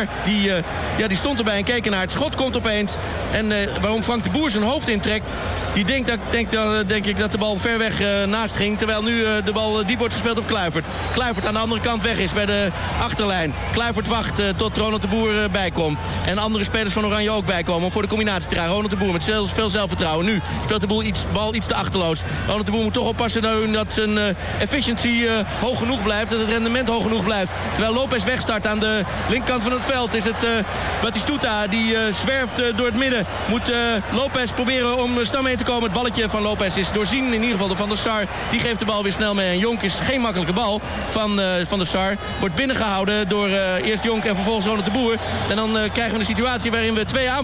die stond erbij en keek naar het schot. Komt opeens. En waarom Frank de Boer zijn hoofd intrekt. Die denkt denk ik dat de bal ver weg naast ging. Terwijl nu de bal diep wordt gespeeld op Kluivert. Kluivert aan de andere kant weg is bij de achterlijn. Kluivert wacht tot Ronald de Boer bijkomt. En andere spelers van Oranje ook bijkomen om voor de combinatie te krijgen. Ronald de Boer met veel zelfvertrouwen. Nu speelt de bal iets te achterloos. Ronald de Boer moet toch oppassen dat zijn efficiency hoog genoeg blijft. Dat het rendement hoog genoeg blijft. Terwijl Lopez wegstart aan de linkerkant van het veld. Is het Batistuta die zwerft door het midden. Moet Lopez proberen om Stam heen te komen. Het balletje van Lopez is doorzien. In ieder geval de Van der Sar. Die geeft de bal weer snel mee. En Jonk is geen makkelijke bal van der Sar. Wordt binnengehouden door eerst Jonk en vervolgens Ronald de Boer. En dan krijgen we een situatie waarin we 2 aanvallers tegen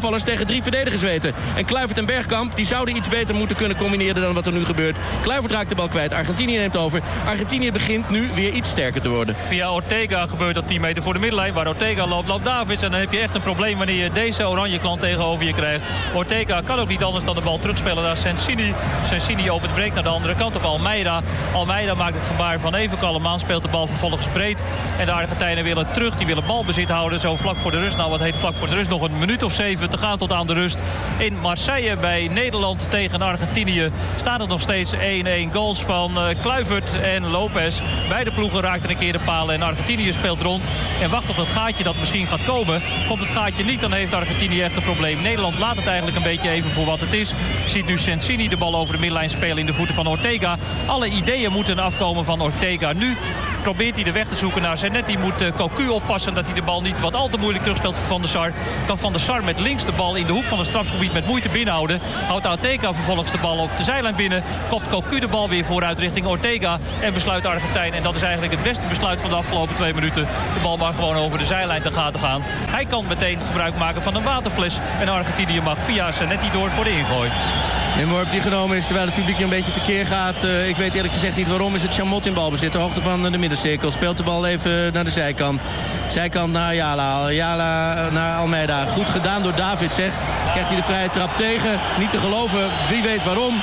tegen 3 verdedigers weten. En Kluivert en Bergkamp die zouden iets beter moeten kunnen combineren dan wat er nu gebeurt. Kluivert raakt de bal kwijt. Argentinië neemt over. Argentinië begint nu weer iets sterker te worden. Via Ortega gebeurt dat 10 meter voor de middenlijn. Waar Ortega loopt Davids. En dan heb je echt een probleem wanneer je deze oranje klant tegenover je krijgt. Ortega kan ook niet anders dan de bal terugspelen naar Sensini. Sensini opent breekt naar de andere kant op Almeida. Almeida maakt het gebaar van even kalm aan. Speelt de bal vervolgens breed. En de Argentijnen willen terug. Die willen balbezit houden. Zo vlak voor de rust. Nou, wat heet vlak voor de rust? Nog een minuut of 7 te gaan tot aan de rust. In Marseille bij Nederland tegen Argentinië staat het nog steeds 1-1. Goals van Kluivert en Lopez. Beide ploegen raakten een keer de palen. En Argentinië speelt rond. En wacht op het gaatje dat misschien gaat komen. Komt het gaatje niet, dan heeft Argentinië echt een probleem. Nederland laat het eigenlijk een beetje even voor wat het is. Je ziet nu Sensini de bal over de middenlijn spelen in de voeten van Ortega. Alle ideeën moeten afkomen van Ortega. Nu probeert hij de weg te zoeken naar Zanetti. Moet Cocu oppassen dat hij de bal niet wat al te moeilijk terugspeelt voor Van der Sar. Kan Van der Sar met links de bal in de hoek van het strafgebied met moeite binnenhouden. Houdt Ortega vervolgens de bal op de zijlijn binnen. Kopt Cocu de bal weer vooruit richting Ortega. En besluit Argentijn. En dat is eigenlijk het beste besluit van de afgelopen 2 minuten. De bal maar gewoon over de zijlijn te gaan. Hij kan meteen gebruik maken van een waterfles. En Argentinië mag via Zanetti door voor de ingooi. Inworp die genomen is terwijl het publiek een beetje tekeer gaat. Ik weet eerlijk gezegd niet waarom. Is het Chamot in balbezit. De hoogte van de middencirkel. Speelt de bal even naar de zijkant. Zijkant naar Ayala. Ayala naar Almeida. Goed gedaan door David, zeg. Krijgt hij de vrije trap tegen. Niet te geloven. Wie weet waarom.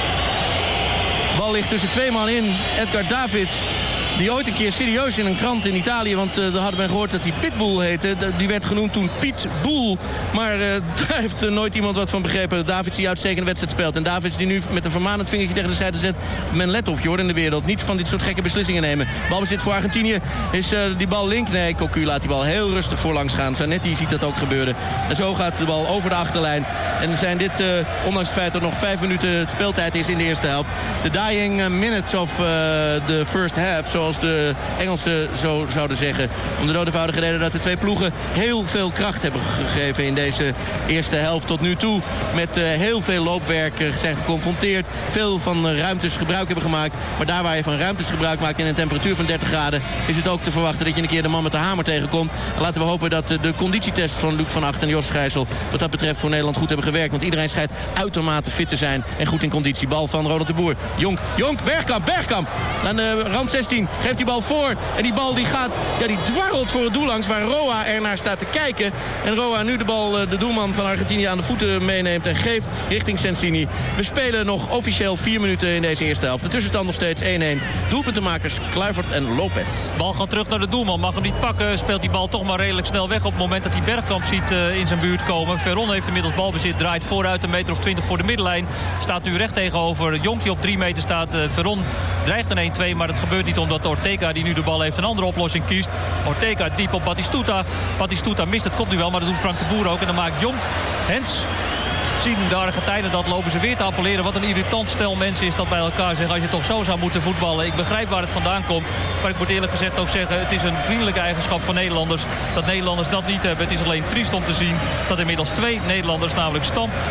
Bal ligt tussen 2 man in. Edgar Davids. Die ooit een keer serieus in een krant in Italië, want daar hadden we gehoord dat hij Pitbull heette. Die werd genoemd toen Piet Boel. Maar daar heeft nooit iemand wat van begrepen. Davids die uitstekende wedstrijd speelt. En Davids die nu met een vermanend vingertje tegen de scheidsrechter zet. Men let op, joh, in de wereld. Niet van dit soort gekke beslissingen nemen. Balbezit voor Argentinië. Is die bal link? Nee, Cocu laat die bal heel rustig voorlangs gaan. Zanetti ziet dat ook gebeuren. En zo gaat de bal over de achterlijn. En zijn dit, ondanks het feit dat er nog 5 minuten speeltijd is in de eerste helft, de dying minutes of the first half, zoals de Engelsen zo zouden zeggen. Om de doodeenvoudige reden dat de 2 ploegen heel veel kracht hebben gegeven in deze eerste helft tot nu toe. Met heel veel loopwerk zijn geconfronteerd. Veel van ruimtes gebruik hebben gemaakt. Maar daar waar je van ruimtes gebruik maakt in een temperatuur van 30 graden... is het ook te verwachten dat je een keer de man met de hamer tegenkomt. En laten we hopen dat de conditietest van Luc van Acht en Jos Gijssel wat dat betreft voor Nederland goed hebben gewerkt. Want iedereen schijnt uitermate fit te zijn en goed in conditie. Bal van Ronald de Boer. Jonk, Bergkamp. Aan de rand 16 geeft die bal voor. En die bal die gaat, die dwarrelt voor het doel langs waar Roa er naar staat te kijken. En Roa nu de bal, de doelman van Argentinië, aan de voeten meeneemt en geeft richting Sensini. We spelen nog officieel 4 minuten in deze eerste helft. De tussenstand nog steeds 1-1. Doelpuntenmakers Kluivert en Lopez. Bal gaat terug naar de doelman. Mag hem niet pakken. Speelt die bal toch maar redelijk snel weg op het moment dat hij Bergkamp ziet in zijn buurt komen. Veron heeft inmiddels balbezit. Draait vooruit een meter of 20 voor de middenlijn. Staat nu recht tegenover Jonk die op 3 meter staat. Veron dreigt een 1-2, maar dat gebeurt niet omdat Ortega, die nu de bal heeft, een andere oplossing kiest. Ortega diep op Batistuta. Batistuta mist het kopduel, maar dat doet Frank de Boer ook. En dan maakt Jonk Hens. Zien de Argentijnen dat, lopen ze weer te appelleren. Wat een irritant stel mensen is dat bij elkaar zeggen. Als je toch zo zou moeten voetballen. Ik begrijp waar het vandaan komt. Maar ik moet eerlijk gezegd ook zeggen, het is een vriendelijke eigenschap van Nederlanders. Dat Nederlanders dat niet hebben. Het is alleen triest om te zien dat inmiddels 2 Nederlanders, namelijk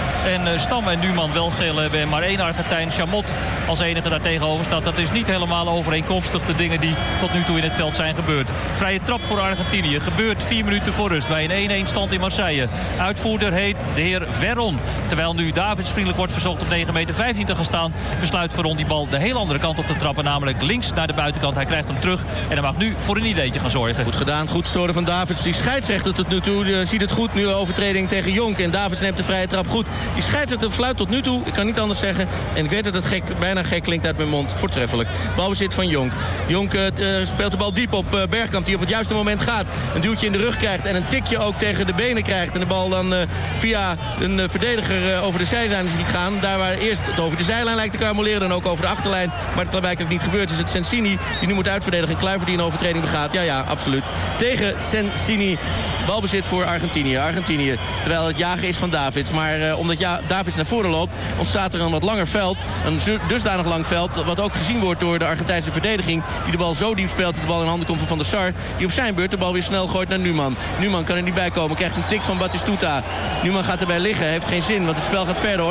Stam en Numan, wel geel hebben. En maar 1 Argentijn, Chamot, als enige daar tegenover staat. Dat is niet helemaal overeenkomstig de dingen die tot nu toe in het veld zijn gebeurd. Vrije trap voor Argentinië. Gebeurt 4 minuten voor rust bij een 1-1 stand in Marseille. Uitvoerder heet de heer Veron. Terwijl nu Davids vriendelijk wordt verzocht op 9,15 meter te gaan staan, besluit Veron die bal de heel andere kant op te trappen. Namelijk links naar de buitenkant. Hij krijgt hem terug en hij mag nu voor een ideetje gaan zorgen. Goed gedaan, goed storen van Davids. Die scheidsrechter tot nu toe ziet het goed. Nu overtreding tegen Jonk. En Davids neemt de vrije trap goed. Die scheidsrechter fluit tot nu toe. Ik kan niet anders zeggen. En ik weet dat het bijna gek klinkt uit mijn mond. Voortreffelijk. Balbezit van Jonk. Jonk speelt de bal diep op Bergkamp. Die op het juiste moment gaat. Een duwtje in de rug krijgt. En een tikje ook tegen de benen krijgt. En de bal dan via een verdediger over de zijlijn is niet gaan. Daar waar eerst het over de zijlijn lijkt te karamoleren. Dan ook over de achterlijn. Maar het blijkbaar niet gebeurt. Is het Sensini die nu moet uitverdedigen. En Kluivert die een overtreding begaat. Ja, absoluut. Tegen Sensini. Balbezit voor Argentinië. Terwijl het jagen is van Davids. Maar omdat Davids naar voren loopt, ontstaat er een wat langer veld. Een dusdanig lang veld. Wat ook gezien wordt door de Argentijnse verdediging. Die de bal zo diep speelt dat de bal in handen komt van der Sar. Die op zijn beurt de bal weer snel gooit naar Numan. Numan kan er niet bij komen. Krijgt een tik van Batistuta. Numan gaat erbij liggen. Heeft geen zin, want het spel gaat verder.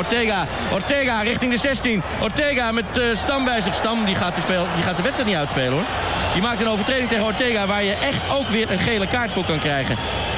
Ortega richting de 16. Ortega met Stam bij zich. Stam die gaat de wedstrijd niet uitspelen, hoor. Die maakt een overtreding tegen Ortega waar je echt ook weer een gele kaart voor kan krijgen.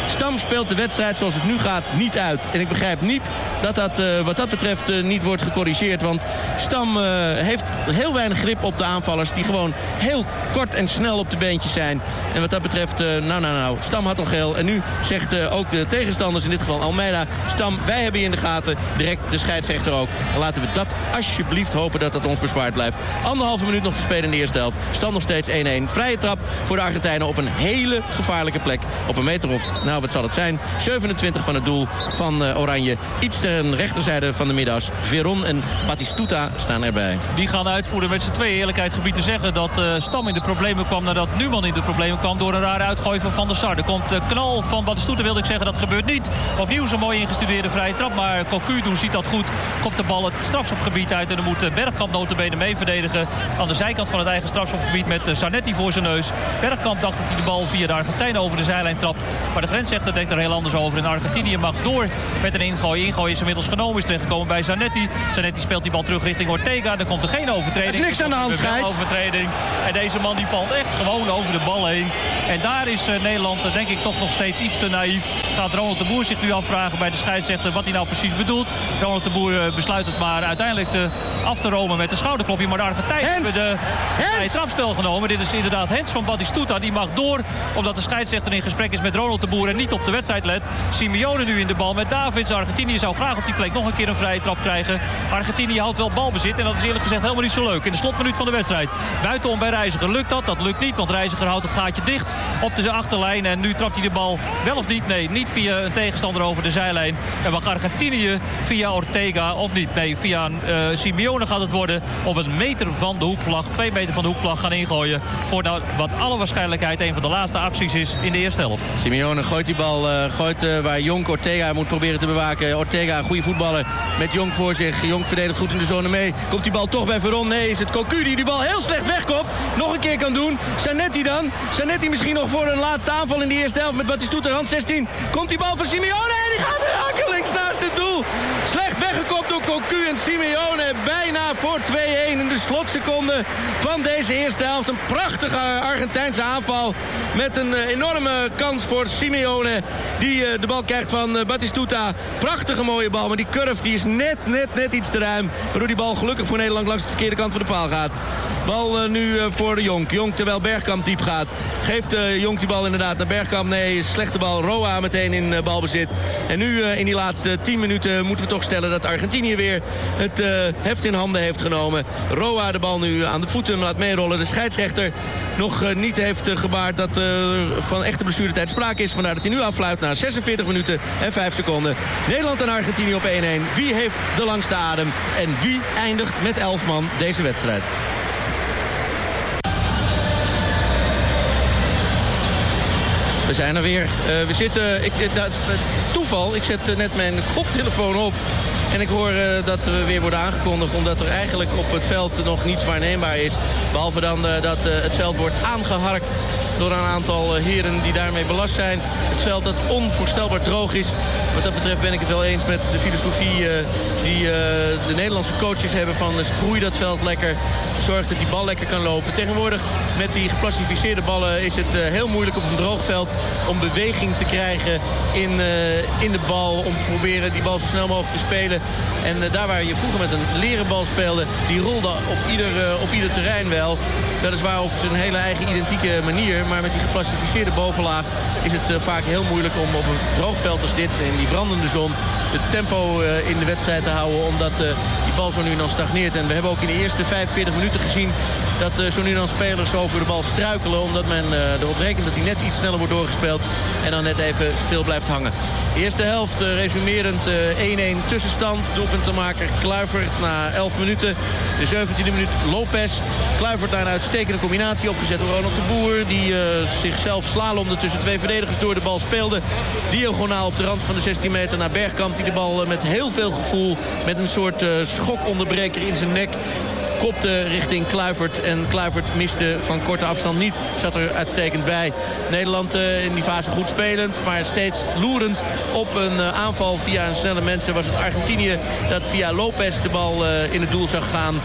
Stam speelt de wedstrijd zoals het nu gaat niet uit. En ik begrijp niet dat dat wat dat betreft niet wordt gecorrigeerd. Want Stam heeft heel weinig grip op de aanvallers die gewoon heel kort en snel op de beentjes zijn. En wat dat betreft, nou, Stam had al geel. En nu zegt ook de tegenstanders, in dit geval Almeida, Stam, wij hebben je in de gaten. Direct de scheidsrechter ook. En laten we dat alsjeblieft hopen dat dat ons bespaard blijft. 1,5 minuut nog te spelen in de eerste helft. Stand nog steeds 1-1. Vrije trap voor de Argentijnen op een hele gevaarlijke plek. Op een meter of, nou wat zal het zijn, 27 van het doel van Oranje. Iets ten rechterzijde van de middas. Veron en Batistuta staan erbij. Die gaan uitvoeren met z'n tweeën. Eerlijkheid gebied te zeggen dat Stam in de problemen kwam nadat Numan in de problemen kwam door een rare uitgooi van Van der Sar. Er komt knal van Batistuta, wilde ik zeggen. Dat gebeurt niet. Opnieuw zo'n mooi ingestudeerde vrije trap. Maar Cocu ziet dat goed. Komt de bal het strafschopgebied uit. En dan moet Bergkamp notabene mee verdedigen. Aan de zijkant van het eigen strafschopgebied met Zanetti voor zijn neus. Bergkamp dacht dat hij de bal via de Argentijnen over de zijlijn trapt. Maar de grensrechter denkt er heel anders over. En Argentinië mag door met een ingooi. Ingooi is inmiddels genomen. Is terechtgekomen bij Zanetti. Zanetti speelt die bal terug richting Ortega. Er komt er geen overtreding. Er is niks aan de hand, overtreding. En deze man die valt echt gewoon over de bal heen. En daar is Nederland denk ik toch nog steeds iets te naïef. Gaat Ronald de Boer zich nu afvragen bij de scheidsrechter wat hij nou precies bedoelt. Ronald de Boer besluit het maar uiteindelijk af te romen met een schouderklopje. Maar de Argentijnen hebben de vrije trapspel genomen. Dit is inderdaad Hens van Batistuta. Die mag door omdat de scheidsrechter in gesprek is met Ronald de Boer en niet op de wedstrijd let. Simeone nu in de bal met Davids. Argentinië zou graag op die plek nog een keer een vrije trap krijgen. Argentinië houdt wel balbezit en dat is eerlijk gezegd helemaal niet zo leuk. In de slotminuut van de wedstrijd. Buitenom bij Reiziger lukt dat. Dat lukt niet, want Reiziger houdt het gaatje dicht op de achterlijn. En nu trapt hij de bal wel of niet? Nee, niet via een tegenstander over de zijlijn. En mag Argentinië via Ortega of niet? Nee, via Simeone gaat het worden op een meter van de hoekvlag. 2 meter van de hoekvlag gaan ingooien. Voor wat alle waarschijnlijkheid een van de laatste acties is in de eerste helft. Simeone gooit die bal, waar Jonk Ortega moet proberen te bewaken. Ortega, een goede voetballer met Jonk voor zich. Jonk verdedigt goed in de zone mee. Komt die bal toch bij Veron? Nee, is het Cocu die bal heel slecht wegkomt. Nog een keer kan doen. Zanetti dan. Zanetti misschien nog voor een laatste aanval in de eerste helft met Batistuta, rand 16. Komt die bal van Simeone en die gaat rakelings naast het doel. Slecht weggekopt door Cocu en Simeone. Bijna voor 2-1 in de slotseconde van deze eerste helft. Een prachtige Argentijnse aanval met een enorme kans voor Simeone. Die de bal krijgt van Batistuta. Prachtige mooie bal, maar die curve die is net iets te ruim. Waardoor die bal gelukkig voor Nederland langs de verkeerde kant van de paal gaat. Bal nu voor Jonk. Jonk terwijl Bergkamp diep gaat. Geeft Jonk die bal inderdaad naar Bergkamp. Nee, slechte bal. Roa meteen in balbezit. En nu in die laatste 10 minuten moeten we toch stellen dat Argentinië weer het heft in handen heeft genomen. Roa de bal nu aan de voeten laat meerollen. De scheidsrechter nog niet heeft gebaard dat van echte blessuretijd sprake is. Vandaar dat hij nu afluit na 46 minuten en 5 seconden. Nederland en Argentinië op 1-1. Wie heeft de langste adem? En wie eindigt met 11 man deze wedstrijd? We zijn er weer. We zitten... toeval, ik zet net mijn koptelefoon op. En ik hoor dat we weer worden aangekondigd omdat er eigenlijk op het veld nog niets waarneembaar is. Behalve dan dat het veld wordt aangeharkt door een aantal heren die daarmee belast zijn. Het veld dat onvoorstelbaar droog is. Wat dat betreft ben ik het wel eens met de filosofie die de Nederlandse coaches hebben van sproei dat veld lekker. Zorg dat die bal lekker kan lopen. Tegenwoordig met die geplastificeerde ballen is het heel moeilijk op een droog veld om beweging te krijgen in de bal. Om te proberen die bal zo snel mogelijk te spelen. En daar waar je vroeger met een leren bal speelde, die rolde op ieder terrein wel. Weliswaar op zijn hele eigen identieke manier. Maar met die geplastificeerde bovenlaag is het vaak heel moeilijk om op een droog veld als dit, in die brandende zon, het tempo in de wedstrijd te houden. Omdat die bal zo nu dan stagneert. En we hebben ook in de eerste 45 minuten gezien dat zo nu dan spelers over de bal struikelen. Omdat men erop rekent dat hij net iets sneller wordt doorgespeeld. En dan net even stil blijft hangen. De eerste helft resumerend 1-1 tussenstand. Doelpuntenmaker Kluivert na 11 minuten. De 17e minuut Lopez. Kluivert daar een uitstekende combinatie opgezet door Ronald de Boer. Die zichzelf slalomde tussen 2 verdedigers door de bal speelde. Diagonaal op de rand van de 16 meter naar Bergkamp. Die de bal met heel veel gevoel, met een soort schokonderbreker in zijn nek, kopte richting Kluivert. En Kluivert miste van korte afstand niet. Zat er uitstekend bij. Nederland in die fase goed spelend, maar steeds loerend op een aanval via een snelle mensen. Was het Argentinië dat via Lopez de bal in het doel zag gaan.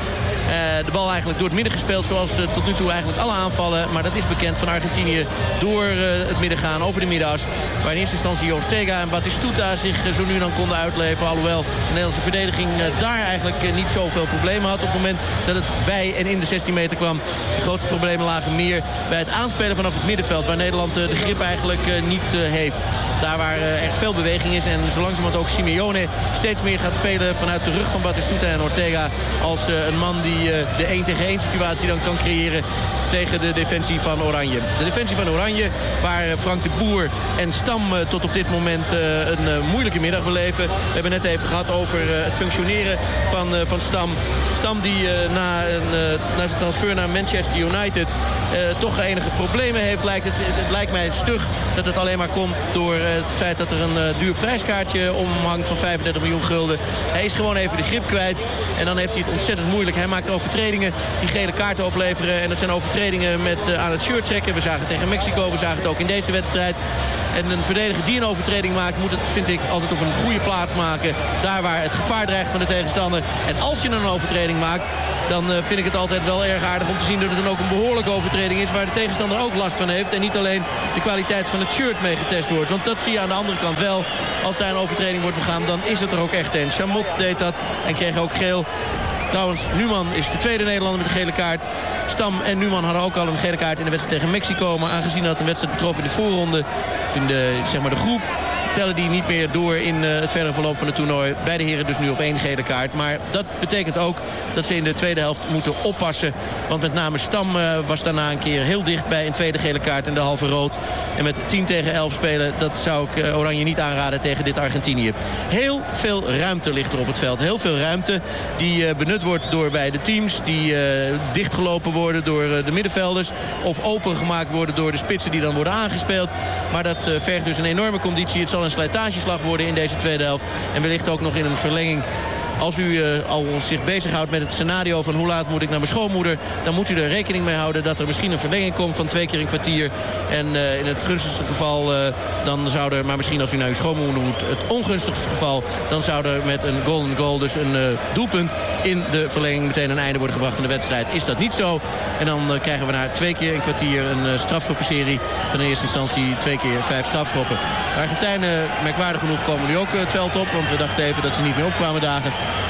De bal eigenlijk door het midden gespeeld, zoals tot nu toe eigenlijk alle aanvallen. Maar dat is bekend van Argentinië door het midden gaan, over de middenas. Waar in eerste instantie Ortega en Batistuta zich zo nu en dan konden uitleveren. Alhoewel de Nederlandse verdediging daar eigenlijk niet zoveel problemen had op het moment dat het bij en in de 16 meter kwam. De grootste problemen lagen meer bij het aanspelen vanaf het middenveld, waar Nederland de grip eigenlijk niet heeft. Daar waar er veel beweging is en zo langzamerhand ook Simeone steeds meer gaat spelen vanuit de rug van Batistuta en Ortega als een man die de 1 tegen 1 situatie dan kan creëren tegen de defensie van Oranje. De defensie van Oranje, waar Frank de Boer en Stam tot op dit moment een moeilijke middag beleven. We hebben net even gehad over het functioneren van Stam. Stam die na zijn transfer naar Manchester United toch enige problemen heeft. Het lijkt mij stug dat het alleen maar komt door het feit dat er een duur prijskaartje omhangt van 35 miljoen gulden. Hij is gewoon even de grip kwijt en dan heeft hij het ontzettend moeilijk. Hij maakt overtredingen die gele kaarten opleveren en dat zijn overtredingen met aan het shirt trekken. We zagen het tegen Mexico, we zagen het ook in deze wedstrijd. En een verdediger die een overtreding maakt moet het, vind ik, altijd op een goede plaats maken. Daar waar het gevaar dreigt van de tegenstander. En als je een overtreding maakt, dan vind ik het altijd wel erg aardig om te zien dat het dan ook een behoorlijke overtreding is waar de tegenstander ook last van heeft. En niet alleen de kwaliteit van het shirt mee getest wordt. Want dat zie je aan de andere kant wel. Als daar een overtreding wordt begaan, dan is het er ook echt een. Chamot deed dat en kreeg ook geel. Trouwens, Numan is de tweede Nederlander met de gele kaart. Stam en Numan hadden ook al een gele kaart in de wedstrijd tegen Mexico. Maar aangezien dat een wedstrijd betrof in de voorronde, of in de groep, tellen die niet meer door in het verdere verloop van het toernooi. Beide heren dus nu op 1 gele kaart. Maar dat betekent ook dat ze in de tweede helft moeten oppassen. Want met name Stam was daarna een keer heel dicht bij een tweede gele kaart en de halve rood. En met 10 tegen 11 spelen, dat zou ik Oranje niet aanraden tegen dit Argentinië. Heel veel ruimte ligt er op het veld. Heel veel ruimte die benut wordt door beide teams. Die dichtgelopen worden door de middenvelders. Of opengemaakt worden door de spitsen die dan worden aangespeeld. Maar dat vergt dus een enorme conditie. Het zal een slijtageslag worden in deze tweede helft. En wellicht ook nog in een verlenging. Als u al zich bezighoudt met het scenario van hoe laat moet ik naar mijn schoonmoeder, dan moet u er rekening mee houden dat er misschien een verlenging komt van 2 keer een kwartier. En in het gunstigste geval dan zou er, maar misschien als u naar uw schoonmoeder moet, het ongunstigste geval, dan zou er met een golden goal, dus een doelpunt in de verlenging, meteen een einde worden gebracht aan de wedstrijd. Is dat niet zo? En dan krijgen we na 2 keer een kwartier een strafschoppenserie van in eerste instantie 2 keer 5 strafschoppen. De Argentijnen, merkwaardig genoeg, komen nu ook het veld op, want we dachten even dat ze niet meer opkwamen dagen.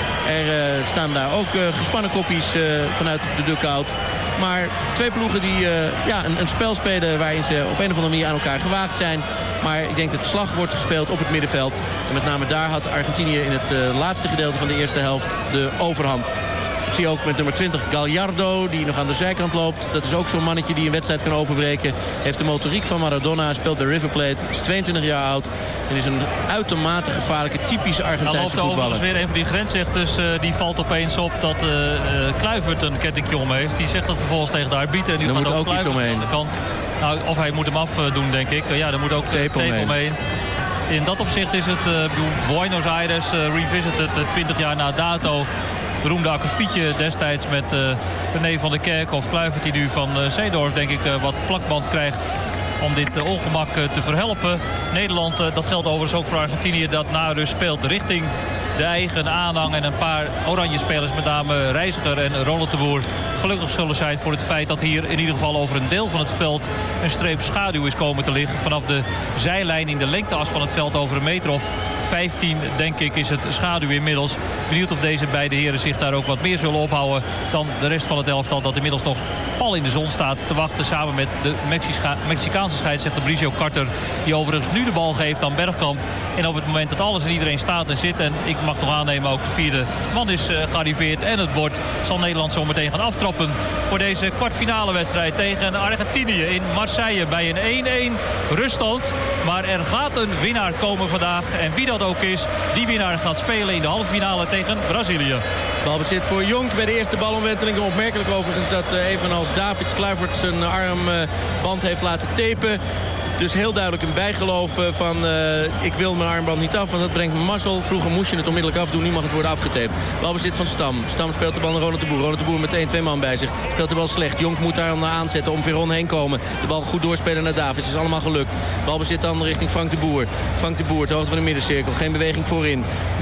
Er staan daar ook gespannen koppies vanuit de dugout. Maar 2 ploegen die een spel spelen waarin ze op een of andere manier aan elkaar gewaagd zijn. Maar ik denk dat de slag wordt gespeeld op het middenveld. En met name daar had Argentinië in het laatste gedeelte van de eerste helft de overhand. Ik zie ook met nummer 20 Gallardo, die nog aan de zijkant loopt. Dat is ook zo'n mannetje die een wedstrijd kan openbreken. Heeft de motoriek van Maradona, speelt bij River Plate. Is 22 jaar oud. En is een uitermate gevaarlijke, typische Argentijnse voetballer. Dan loopt overigens weer een van die grensrechters. Die valt opeens op dat Kluivert een kettingje om heeft. Die zegt dat vervolgens tegen de arbiter. En nu gaat ook iets omheen. Nou, of hij moet hem afdoen, denk ik. Ja, er moet ook tape omheen. In dat opzicht is het Buenos Aires revisited 20 jaar na dato. Beroemde akkefietje destijds met René van der Kerkhof. Kluivert die nu van Seedorf denk ik wat plakband krijgt om dit ongemak te verhelpen. Nederland, dat geldt overigens ook voor Argentinië, dat na rust speelt richting de eigen aanhang. En een paar oranje spelers, met name Reiziger en Ronald de Boer, gelukkig zullen zijn voor het feit dat hier in ieder geval over een deel van het veld een streep schaduw is komen te liggen. Vanaf de zijlijn in de lengteas van het veld over een meter of 15, denk ik, is het schaduw inmiddels. Benieuwd of deze beide heren zich daar ook wat meer zullen ophouden dan de rest van het elftal, dat inmiddels nog pal in de zon staat te wachten samen met de Mexicaanse scheidsrechter Bricio Carter, die overigens nu de bal geeft aan Bergkamp. En op het moment dat alles en iedereen staat en zit, en ik mag toch aannemen ook de vierde man is gearriveerd en het bord, zal Nederland zo meteen gaan aftrappen voor deze kwartfinale wedstrijd tegen Argentinië in Marseille bij een 1-1 ruststand. Maar er gaat een winnaar komen vandaag. En wie dat ook is, die winnaar gaat spelen in de halve finale tegen Brazilië. Balbezit voor Jonk bij de eerste balomwenteling. Opmerkelijk overigens dat evenals Davids Kluivert zijn armband heeft laten tapen. Dus heel duidelijk een bijgeloof van ik wil mijn armband niet af, want dat brengt me mazzel. Vroeger moest je het onmiddellijk afdoen, nu mag het worden afgetaped. Balbezit van Stam. Stam speelt de bal naar Ronald de Boer. Ronald de Boer met 1-2 man bij zich. Speelt de bal slecht. Jonk moet daar aanzetten om Veron heen komen. De bal goed doorspelen naar Davids. Is allemaal gelukt. Balbezit dan richting Frank de Boer. Frank de Boer, de hoogte van de middencirkel. Geen beweging voorin.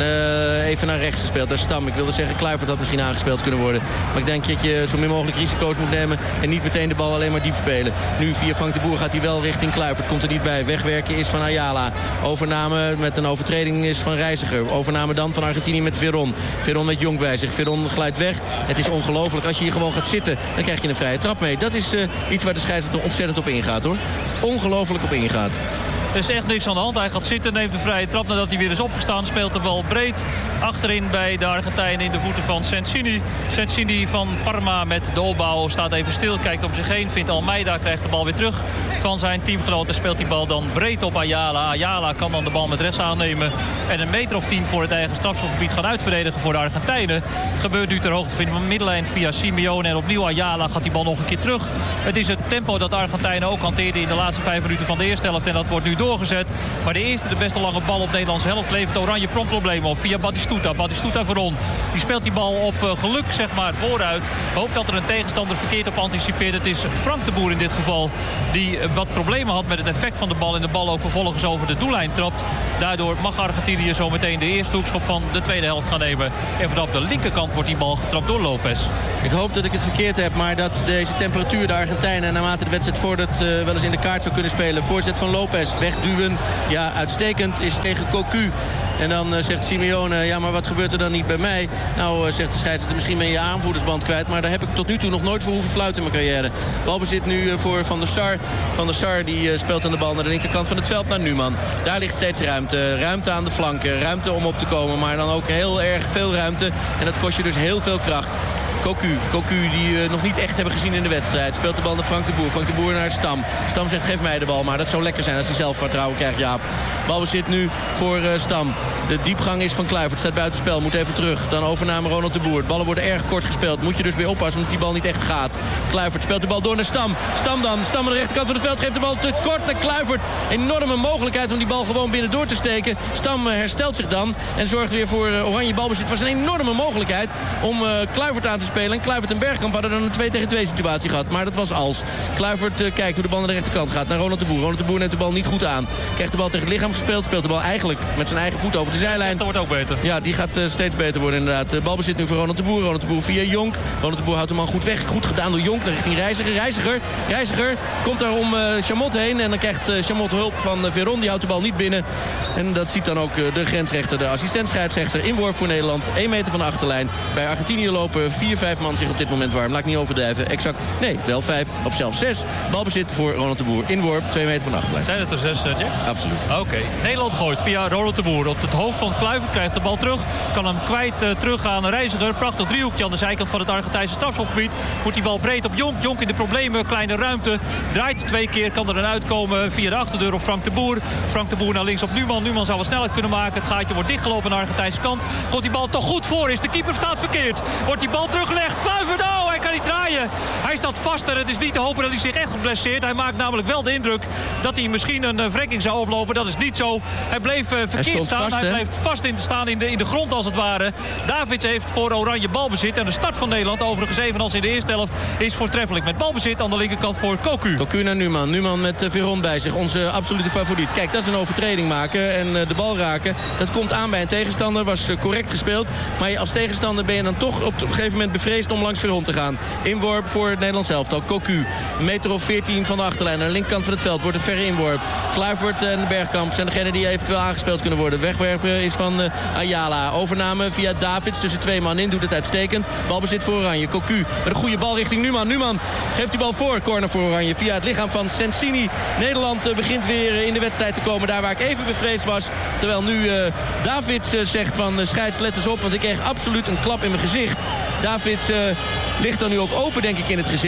Even naar rechts gespeeld. Daar Stam. Ik wilde zeggen, Kluivert had misschien aangespeeld kunnen worden. Maar ik denk dat je zo min mogelijk risico's moet nemen en niet meteen de bal alleen maar diep spelen. Nu via Frank de Boer gaat hij wel richting Kluivert. Komt er niet bij. Wegwerken is van Ayala. Overname met een overtreding is van Reiziger. Overname dan van Argentinië met Veron. Veron met Jonk bij zich. Veron glijdt weg. Het is ongelooflijk. Als je hier gewoon gaat zitten, dan krijg je een vrije trap mee. Dat is iets waar de scheidsrechter ontzettend op ingaat, hoor. Ongelooflijk op ingaat. Er is echt niks aan de hand. Hij gaat zitten, neemt de vrije trap nadat hij weer is opgestaan. Speelt de bal breed achterin bij de Argentijnen in de voeten van Sensini. Sensini van Parma met de opbouw staat even stil, kijkt om zich heen. Vindt Almeida, krijgt de bal weer terug van zijn teamgenoot. En speelt die bal dan breed op Ayala. Ayala kan dan de bal met rechts aannemen. En een meter of 10 voor het eigen strafschopgebied gaan uitverdedigen voor de Argentijnen. Het gebeurt nu ter hoogte van de middenlijn via Simeone. En opnieuw Ayala gaat die bal nog een keer terug. Het is het tempo dat de Argentijnen ook hanteerden in de laatste 5 minuten van de eerste helft. En dat wordt nu doorgezet. Maar de eerste, de beste lange bal op Nederlandse helft, levert Oranje promptproblemen op via Batistuta. Batistuta Veron. Die speelt die bal op geluk, zeg maar, vooruit. Hoopt dat er een tegenstander verkeerd op anticipeert. Het is Frank de Boer in dit geval die wat problemen had met het effect van de bal. En de bal ook vervolgens over de doellijn trapt. Daardoor mag Argentinië zo meteen de eerste hoekschop van de tweede helft gaan nemen. En vanaf de linkerkant wordt die bal getrapt door Lopez. Ik hoop dat ik het verkeerd heb, maar dat deze temperatuur de Argentijnen naarmate de wedstrijd voordat wel eens in de kaart zou kunnen spelen. Voorzet van Lopez, wegduwen. Ja, uitstekend is tegen Cocu. En dan zegt Simeone, ja, maar wat gebeurt er dan niet bij mij? Nou, zegt de scheidsrechter, misschien ben je aanvoerdersband kwijt. Maar daar heb ik tot nu toe nog nooit voor hoeven fluiten in mijn carrière. Balbezit nu voor Van der Sar. Van der Sar die speelt aan de bal naar de linkerkant van het veld naar Numan. Daar ligt steeds ruimte. Ruimte aan de flanken. Ruimte om op te komen, maar dan ook heel erg veel ruimte. En dat kost je dus heel veel kracht. Cocu die we nog niet echt hebben gezien in de wedstrijd. Speelt de bal naar Frank de Boer. Frank de Boer naar Stam. Stam zegt, geef mij de bal. Maar dat zou lekker zijn als hij zelfvertrouwen krijgt, Jaap. Balbezit nu voor Stam. De diepgang is van Kluivert. Staat buitenspel. Moet even terug. Dan overname Ronald de Boer. De ballen worden erg kort gespeeld. Moet je dus weer oppassen omdat die bal niet echt gaat. Kluivert speelt de bal door naar Stam. Stam dan. Stam aan de rechterkant van het veld. Geeft de bal te kort naar Kluivert. Enorme mogelijkheid om die bal gewoon binnen door te steken. Stam herstelt zich dan. En zorgt weer voor Oranje balbezit. Het was een enorme mogelijkheid om Kluivert aan te spelen. En Kluivert en Bergkamp hadden dan een 2-tegen-2 situatie gehad. Maar dat was als. Kluivert kijkt hoe de bal naar de rechterkant gaat. Naar Ronald de Boer. Ronald de Boer neemt de bal niet goed aan. Krijgt de bal tegen het lichaam gespeeld. Speelt de bal eigenlijk met zijn eigen voet over de zijlijn. Dat wordt ook beter. Ja, die gaat steeds beter worden inderdaad. De bal bezit nu voor Ronald de Boer. Ronald de Boer via Jonk. Ronald de Boer houdt de man goed weg. Goed gedaan door Jonk. Richting Reiziger. Reiziger komt daar om Chamot heen. En dan krijgt Chamot hulp van Veron. Die houdt de bal niet binnen. En dat ziet dan ook de grensrechter, de assistent-scheidsrechter. Inworp voor Nederland. 1 meter van de achterlijn. Bij Argentinië lopen 4-5 man zich op dit moment warm. Laat ik niet overdrijven. Exact. Nee, wel 5 of zelfs 6. Balbezit voor Ronald de Boer. Inworp 2 meter van de achterlijn. Zijn het er 6, Jack? Absoluut. Oké. Nederland gooit via Ronald de Boer. Op het hoofd van Kluivert krijgt de bal terug. Kan hem kwijt teruggaan. Reiziger. Prachtig driehoekje aan de zijkant van het Argentijnse strafschopgebied. Moet die bal breed op Jonk. Jonk in de problemen. Kleine ruimte. Draait 2 keer. Kan er dan uitkomen via de achterdeur op Frank de Boer. Frank de Boer naar links op Numan. Numan zou wel snelheid kunnen maken. Het gaatje wordt dichtgelopen aan de Argentijnse kant. Komt die bal toch goed voor? Is de keeper staat verkeerd? Wordt die bal teruggelegd? Kluivert, oh, hij kan niet draaien. Hij staat vast en het is niet te hopen dat hij zich echt geblesseerd. Hij maakt namelijk wel de indruk dat hij misschien een wrekking zou oplopen. Dat is niet zo. Hij bleef verkeerd staan. Hij bleef vast staan in de grond als het ware. Davids heeft voor Oranje balbezit. En de start van Nederland, overigens evenals in de eerste helft, is voortreffelijk met balbezit aan de linkerkant voor Cocu. Cocu naar Numan. Numan met Veron bij zich. Onze absolute favoriet. Kijk, dat is een overtreding maken en de bal raken. Dat komt aan bij een tegenstander. Was correct gespeeld. Maar als tegenstander ben je dan toch op een gegeven moment bevreesd om langs Veron te gaan. Inworp voor het Nederlands elftal. Cocu. Een meter of 14 van de achterlijn. Aan de linkerkant van het veld wordt een verre inworp. Kluivert en Bergkamp zijn degenen die eventueel aangespeeld kunnen worden. Wegwerpen is van Ayala. Overname via Davids tussen 2 man in. Doet het uitstekend. Balbezit voor Oranje. Cocu met een goede bal richting Numan. Numan geeft die bal voor. Corner voor Oranje via het lichaam van Sensini. Nederland begint weer in de wedstrijd te komen. Daar waar ik even bevreesd was. Terwijl nu Davids zegt van scheids, let eens op. Want ik kreeg absoluut een klap in mijn gezicht. Davids ligt dan nu ook open denk ik in het gezicht.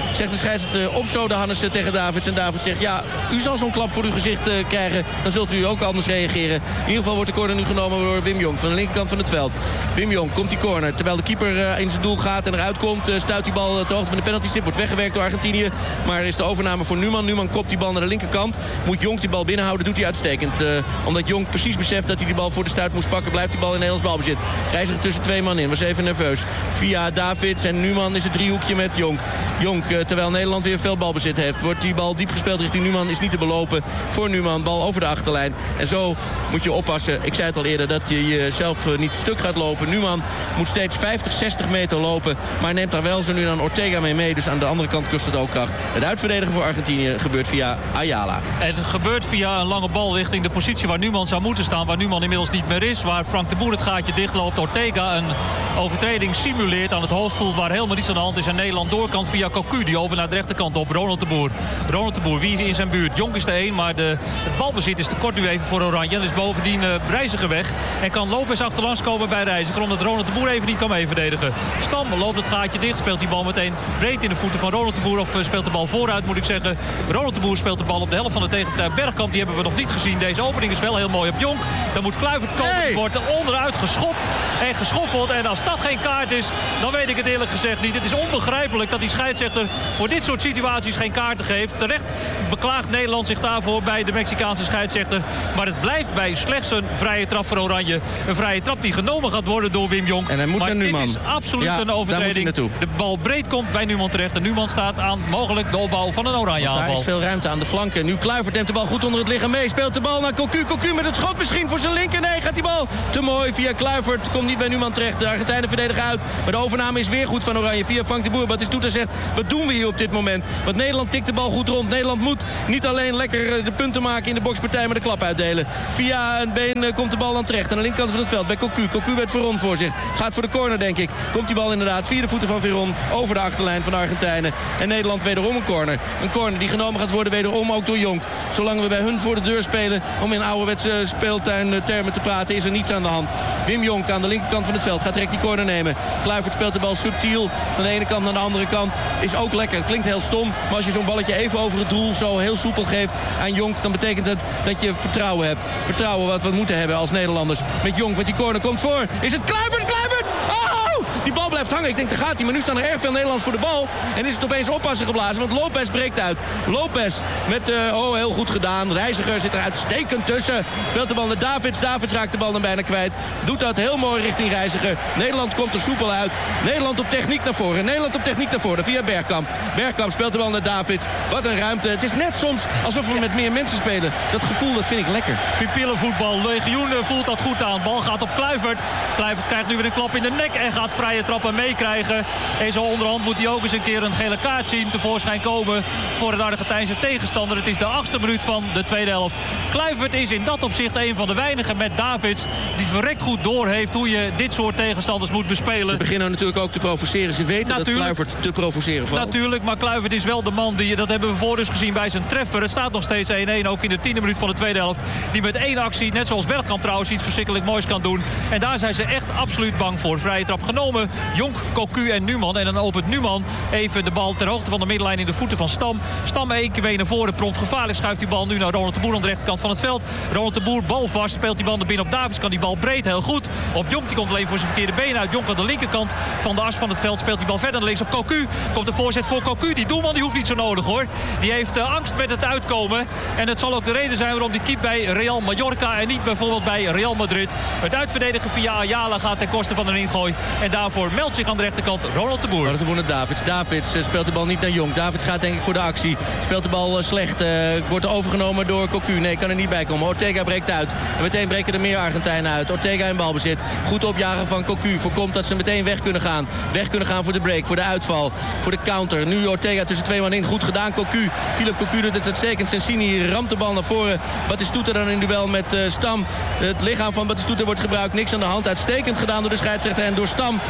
Zegt de scheidsrechter op zo de Hannessen tegen Davids. En Davids zegt, ja, u zal zo'n klap voor uw gezicht krijgen. Dan zult u ook anders reageren. In ieder geval wordt de corner nu genomen door Wim Jonk van de linkerkant van het veld. Wim Jonk komt die corner. Terwijl de keeper in zijn doel gaat en eruit komt, stuit die bal ter hoogte van de penaltystip. Wordt weggewerkt door Argentinië. Maar er is de overname voor Numan. Numan kopt die bal naar de linkerkant. Moet Jonk die bal binnenhouden, doet hij uitstekend. Omdat Jonk precies beseft dat hij die bal voor de stuit moest pakken, blijft die bal in Nederlands balbezit. Reiziger tussen twee man in. Was even nerveus. Via Davids en Numan is het driehoekje met Jonk. Jonk, terwijl Nederland weer veel balbezit heeft, wordt die bal diep gespeeld richting Numan. Is niet te belopen voor Numan. Bal over de achterlijn. En zo moet je oppassen. Ik zei het al eerder dat je jezelf niet stuk gaat lopen. Numan moet steeds 50, 60 meter lopen. Maar neemt daar wel zo nu dan Ortega mee. Dus aan de andere kant kost het ook kracht. Het uitverdedigen voor Argentinië gebeurt via Ayala. En het gebeurt via een lange bal richting de positie waar Numan zou moeten staan. Waar Numan inmiddels niet meer is. Waar Frank de Boer het gaatje dichtloopt. Ortega een overtreding simuleert aan het hoofd voelt waar helemaal niets aan de hand is. En Nederland doorkant via Cocu. Die open naar de rechterkant op. Ronald de Boer. Ronald de Boer, wie is in zijn buurt? Jonk is de één, maar het balbezit is te kort nu even voor Oranje. Dan is bovendien Reiziger weg. En kan Lopez achterlangs komen bij Reiziger. Omdat Ronald de Boer even niet kan meeverdedigen. Stam loopt het gaatje dicht. Speelt die bal meteen breed in de voeten van Ronald de Boer. Of speelt de bal vooruit, moet ik zeggen. Ronald de Boer speelt de bal op de helft van de tegenpartij Bergkamp. Die hebben we nog niet gezien. Deze opening is wel heel mooi op Jonk. Dan moet Kluivert komen. Die wordt er onderuit geschopt en geschoffeld. En als dat geen kaart is, dan weet ik het eerlijk gezegd niet. Het is onbegrijpelijk dat die scheidsrechter voor dit soort situaties geen kaarten geeft. Terecht beklaagt Nederland zich daarvoor bij de Mexicaanse scheidsrechter. Maar het blijft bij slechts een vrije trap voor Oranje. Een vrije trap die genomen gaat worden door Wim Jonk. En hij moet maar naar Numan. Dit is absoluut een overtreding. De bal breed komt bij Numan terecht. En Numan staat aan mogelijk de opbouw van een Oranje aanval. Daar is veel ruimte aan de flanken. Nu Kluivert neemt de bal goed onder het lichaam mee. Speelt de bal naar Cocu. Cocu met het schot misschien voor zijn linker. Nee, gaat die bal te mooi via Kluivert. Komt niet bij Numan terecht. De Argentijnen verdedigen uit. Maar de overname is weer goed van Oranje. Via Frank de Boer. Batistuta zegt, wat doen we hier op dit moment? Want Nederland tikt de bal goed rond. Nederland moet niet alleen lekker de punten maken in de bokspartij, maar de klap uitdelen. Via een been komt de bal dan terecht. Aan de linkerkant van het veld bij Cocu. Cocu met Veron voor zich. Gaat voor de corner, denk ik. Komt die bal inderdaad via de voeten van Veron over de achterlijn van de Argentijnen. En Nederland wederom een corner. Een corner die genomen gaat worden wederom ook door Jonk. Zolang we bij hun voor de deur spelen, om in ouderwetse speeltuintermen te praten, is er niets aan de hand. Wim Jonk aan de linkerkant van het veld gaat direct die corner nemen. Kluivert speelt de bal subtiel van de ene kant naar de andere kant. Is ook lekker. Het klinkt heel stom. Maar als je zo'n balletje even over het doel zo heel soepel geeft aan Jonk, dan betekent het dat je vertrouwen hebt. Vertrouwen wat we moeten hebben als Nederlanders. Met Jonk, met die corner komt voor. Is het Kluivert? Kluivert! Oh! Die bal blijft hangen. Ik denk, daar gaat hij. Maar nu staan er erg veel Nederlands voor de bal. En is het opeens oppassen geblazen. Want Lopez breekt uit. Lopez met, heel goed gedaan. Reiziger zit er uitstekend tussen. Speelt de bal naar Davids. Davids raakt de bal dan bijna kwijt. Doet dat heel mooi richting Reiziger. Nederland komt er soepel uit. Nederland op techniek naar voren. Nederland op techniek naar voren via Bergkamp. Bergkamp speelt de bal naar Davids. Wat een ruimte. Het is net soms alsof we met meer mensen spelen. Dat gevoel, dat vind ik lekker. Pupillenvoetbal. Legioen voelt dat goed aan. Bal gaat op Kluivert. Kluivert krijgt nu weer een klap in de nek en gaat vrije trappen meekrijgen. En zo onderhand moet hij ook eens een keer een gele kaart zien tevoorschijn komen voor de Argentijnse tegenstander. Het is de 8e minuut van de tweede helft. Kluivert is in dat opzicht een van de weinigen met Davids die verrekt goed doorheeft hoe je dit soort tegenstanders moet bespelen. Ze beginnen natuurlijk ook te provoceren. Ze weten dat Kluivert te provoceren valt. Natuurlijk, maar Kluivert is wel de man die, dat hebben we voor dus gezien bij zijn treffer. Het staat nog steeds 1-1, ook in de 10e minuut van de tweede helft. Die met één actie, net zoals Bergkamp trouwens, iets verschrikkelijk moois kan doen. En daar zijn ze echt absoluut bang voor. Vrije trap genomen. Jonk, Cocu en Numan. En dan opent Numan even de bal ter hoogte van de middenlijn in de voeten van Stam. Stam één keer mee naar voren, prompt gevaarlijk. Schuift die bal nu naar Ronald de Boer aan de rechterkant van het veld. Ronald de Boer, bal vast, speelt die bal naar binnen op Davids. Kan die bal breed, heel goed. Op Jonk, die komt alleen voor zijn verkeerde benen uit. Jonk aan de linkerkant van de as van het veld. Speelt die bal verder naar links op Cocu. Komt de voorzet voor Cocu. Die doelman die hoeft niet zo nodig hoor. Die heeft angst met het uitkomen. En het zal ook de reden zijn waarom die keept bij Real Mallorca en niet bijvoorbeeld bij Real Madrid. Het uitverdedigen via Ayala gaat ten koste van een ingooi. En daarvoor meldt zich aan de rechterkant Ronald de Boer. Ronald de Boer naar Davids. Davids speelt de bal niet naar Jonk. Davids gaat denk ik voor de actie. Speelt de bal slecht. Wordt overgenomen door Cocu. Nee, kan er niet bij komen. Ortega breekt uit. En meteen breken er meer Argentijnen uit. Ortega in balbezit. Goed opjagen van Cocu. Voorkomt dat ze meteen weg kunnen gaan. Weg kunnen gaan voor de break. Voor de uitval. Voor de counter. Nu Ortega tussen twee man in. Goed gedaan. Cocu. Philip Cocu doet het uitstekend. Sensini ramt de bal naar voren. Batistuta dan in duel met Stam. Het lichaam van Batistuta wordt gebruikt. Niks aan de hand. Uitstekend gedaan door de scheidsrechter en door Stam.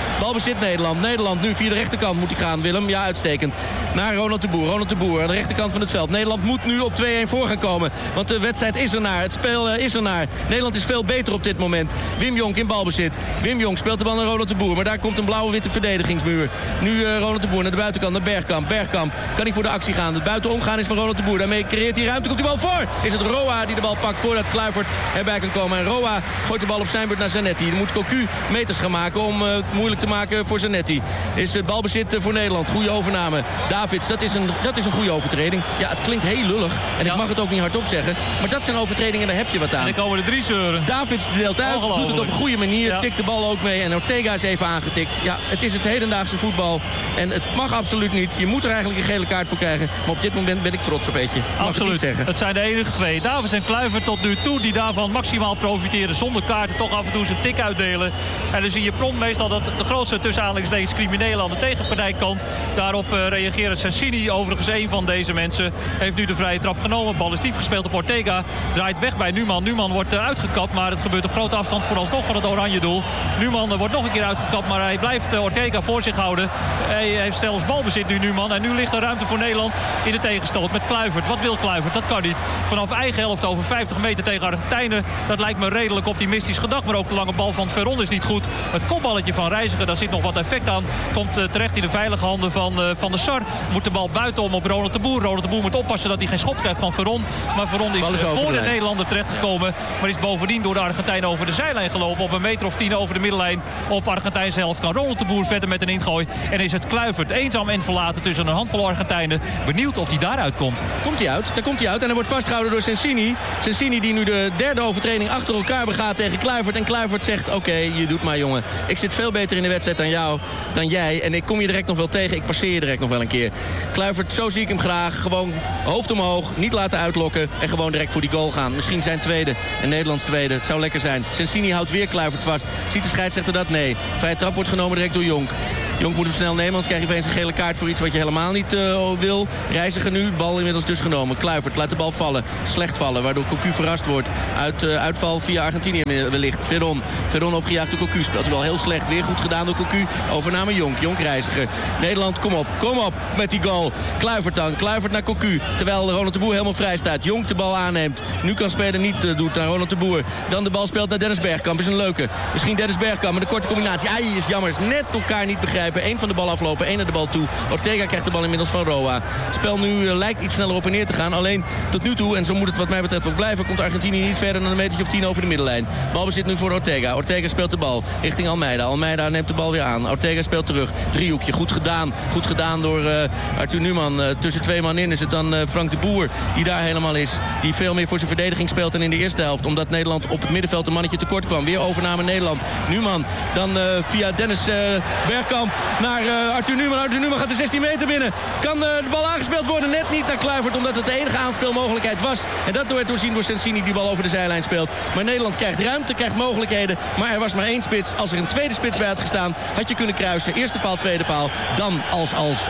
Balbezit Nederland. Nederland nu via de rechterkant moet hij gaan, Willem. Ja, uitstekend. Naar Ronald de Boer. Ronald de Boer aan de rechterkant van het veld. Nederland moet nu op 2-1 voor gaan komen. Want de wedstrijd is ernaar. Het spel is ernaar. Nederland is veel beter op dit moment. Wim Jonk in balbezit. Wim Jonk speelt de bal naar Ronald de Boer. Maar daar komt een blauwe-witte verdedigingsmuur. Nu Ronald de Boer naar de buitenkant, naar Bergkamp. Bergkamp kan hij voor de actie gaan. Het buitenomgaan is van Ronald de Boer. Daarmee creëert hij ruimte. Komt die bal voor. Is het Roa die de bal pakt voordat Kluivert erbij kan komen. En Roa gooit de bal op zijn beurt naar Zanetti. Dan moet Cocu meters gaan maken om het moeilijk te maken voor Zanetti. Is het balbezit voor Nederland. Goede overname. Davids, dat is een goede overtreding. Ja, het klinkt heel lullig. En ik mag het ook niet hardop zeggen. Maar dat zijn overtredingen, daar heb je wat aan. En dan komen er 3 zeuren. Davids deelt uit, doet het op een goede manier. Tikt de bal ook mee. En Ortega is even aangetikt. Ja, het is het hedendaagse voetbal. En het mag absoluut niet. Je moet er eigenlijk een gele kaart voor krijgen. Maar op dit moment ben ik trots op Etje. Absoluut. Het zijn de enige 2. Davids en Kluivert tot nu toe die daarvan maximaal profiteren. Zonder kaarten toch af en toe zijn tik uitdelen. En dan zie je prompt meestal dat de grootste tussenaanhalingstekens criminelen aan de tegenpartijkant. Daarop reageren Sensini, overigens een van deze mensen. Heeft nu de vrije trap genomen. Bal is diep gespeeld op Ortega. Draait weg bij Numan. Numan wordt uitgekapt. Maar het gebeurt op grote afstand vooralsnog van het oranje doel. Numan wordt nog een keer uitgekapt. Maar hij blijft Ortega voor zich houden. Hij heeft zelfs balbezit nu Numan. En nu ligt er ruimte voor Nederland in de tegenstoot met Kluivert. Wat wil Kluivert? Dat kan niet. Vanaf eigen helft over 50 meter tegen Argentijnen. Dat lijkt me redelijk optimistisch gedacht. Maar ook de lange bal van Veron is niet goed. Het kopballetje van Reiziger, daar zit nog wat effect aan. Komt terecht in de veilige handen van de Sar. Moet de bal buitenom op Ronald de Boer. Ronald de Boer moet oppassen dat hij geen schop krijgt van Veron. Maar Veron is voor de Nederlander terechtgekomen. Maar is bovendien door de Argentijnen over de zijlijn gelopen. Op een meter of 10 over de middenlijn. Op Argentijnse helft kan Ronald de Boer verder met een ingooi. En is het Kluivert eenzaam en verlaten tussen een handvol Argentijnen. Benieuwd of hij daaruit komt. Komt hij uit? Daar komt hij uit. En hij wordt vastgehouden door Sensini. Sensini die nu de derde overtreding achter elkaar begaat tegen Kluivert. En Kluivert zegt, oké, je doet maar jongen. Ik zit veel beter in de wedstrijd dan jij. En ik kom je direct nog wel tegen. Ik passeer je direct nog wel een keer. Kluivert, zo zie ik hem graag. Gewoon hoofd omhoog. Niet laten uitlokken. En gewoon direct voor die goal gaan. Misschien zijn tweede. En Nederlands tweede. Het zou lekker zijn. Sensini houdt weer Kluivert vast. Ziet de scheidsrechter dat? Nee. Vrije trap wordt genomen direct door Jonk. Jonk moet hem snel nemen, anders krijg je opeens een gele kaart voor iets wat je helemaal niet wil. Reiziger nu, bal inmiddels dus genomen. Kluivert laat de bal vallen, slecht vallen, waardoor Cocu verrast wordt. Uitval via Argentinië wellicht. Veron opgejaagd door Cocu, speelt de bal heel slecht. Weer goed gedaan door Cocu, overname Jonk. Jonk Reiziger. Nederland, kom op met die goal. Kluivert dan, Kluivert naar Cocu. Terwijl Ronald de Boer helemaal vrij staat. Jonk de bal aanneemt. Nu kan spelen niet doet naar Ronald de Boer. Dan de bal speelt naar Dennis Bergkamp, is een leuke. Misschien Dennis Bergkamp met een korte combinatie. Ai, is jammer, is net elkaar niet begrijpen. Eén van de bal aflopen, één naar de bal toe. Ortega krijgt de bal inmiddels van Roa. Het spel nu lijkt iets sneller op en neer te gaan. Alleen tot nu toe, en zo moet het wat mij betreft ook blijven, komt Argentinië niet verder dan een metertje of 10 over de middenlijn. Balbezit nu voor Ortega. Ortega speelt de bal richting Almeida. Almeida neemt de bal weer aan. Ortega speelt terug. Driehoekje, goed gedaan. Goed gedaan door Arthur Numan. Tussen 2 man in is het dan Frank de Boer die daar helemaal is. Die veel meer voor zijn verdediging speelt dan in de eerste helft. Omdat Nederland op het middenveld een mannetje tekort kwam. Weer overname Nederland. Numan dan via Dennis Bergkamp naar Arthur Numan. Arthur Numan gaat de 16 meter binnen. Kan de bal aangespeeld worden? Net niet naar Kluivert, omdat het de enige aanspeelmogelijkheid was. En dat werd doorzien door Sensini die bal over de zijlijn speelt. Maar Nederland krijgt ruimte, krijgt mogelijkheden. Maar er was maar 1 spits. Als er een tweede spits bij had gestaan, had je kunnen kruisen. Eerste paal, tweede paal. Dan als.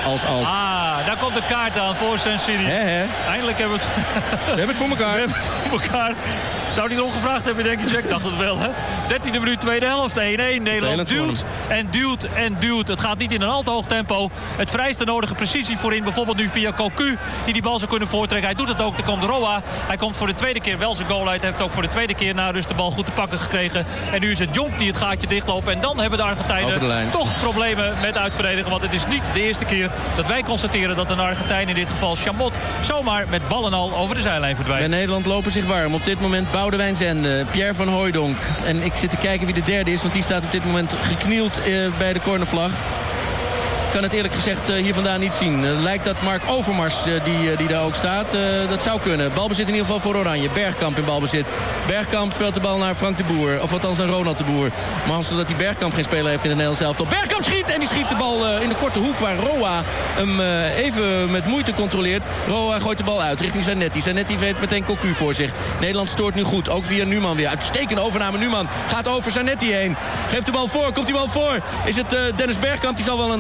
Ah, daar komt de kaart aan voor Sensini. Eindelijk hebben we het... We hebben het voor elkaar. We hebben het voor elkaar. Zou hij erom gevraagd hebben, denk ik. Ik dacht het wel, hè. 13e minuut, tweede helft. 1-1. Nederland duwt. Het gaat niet in een al te hoog tempo. Het vrijste nodige precisie voorin. Bijvoorbeeld nu via Cocu, die bal zou kunnen voortrekken. Hij doet het ook. Er komt Roa. Hij komt voor de tweede keer wel zijn goal uit. Hij heeft ook voor de tweede keer na rust de bal goed te pakken gekregen. En nu is het Jonk die het gaatje dichtloopt. En dan hebben de Argentijnen toch problemen met uitverdedigen. Want het is niet de eerste keer dat wij constateren dat een Argentijn, in dit geval Chamot, zomaar met bal en al over de zijlijn verdwijnt. En Nederland lopen zich warm. Op dit moment Boudewijn Zende, Pierre van Hooijdonk. En ik zit te kijken wie de derde is, want die staat op dit moment geknield bij de cornervlag. Ik kan het eerlijk gezegd hier vandaan niet zien. Lijkt dat Mark Overmars die daar ook staat. Dat zou kunnen. Balbezit in ieder geval voor Oranje. Bergkamp in balbezit. Bergkamp speelt de bal naar Frank de Boer. Of althans naar Ronald de Boer. Maar als dat die Bergkamp geen speler heeft in het Nederlands elftal. Bergkamp schiet en die schiet de bal in de korte hoek waar Roa hem even met moeite controleert. Roa gooit de bal uit richting Zanetti. Zanetti weet meteen Cocu voor zich. Nederland stoort nu goed. Ook via Numan weer. Uitstekende overname. Numan gaat over Zanetti heen. Geeft de bal voor. Komt die bal voor? Is het Dennis Bergkamp? Die zal wel een... Nee,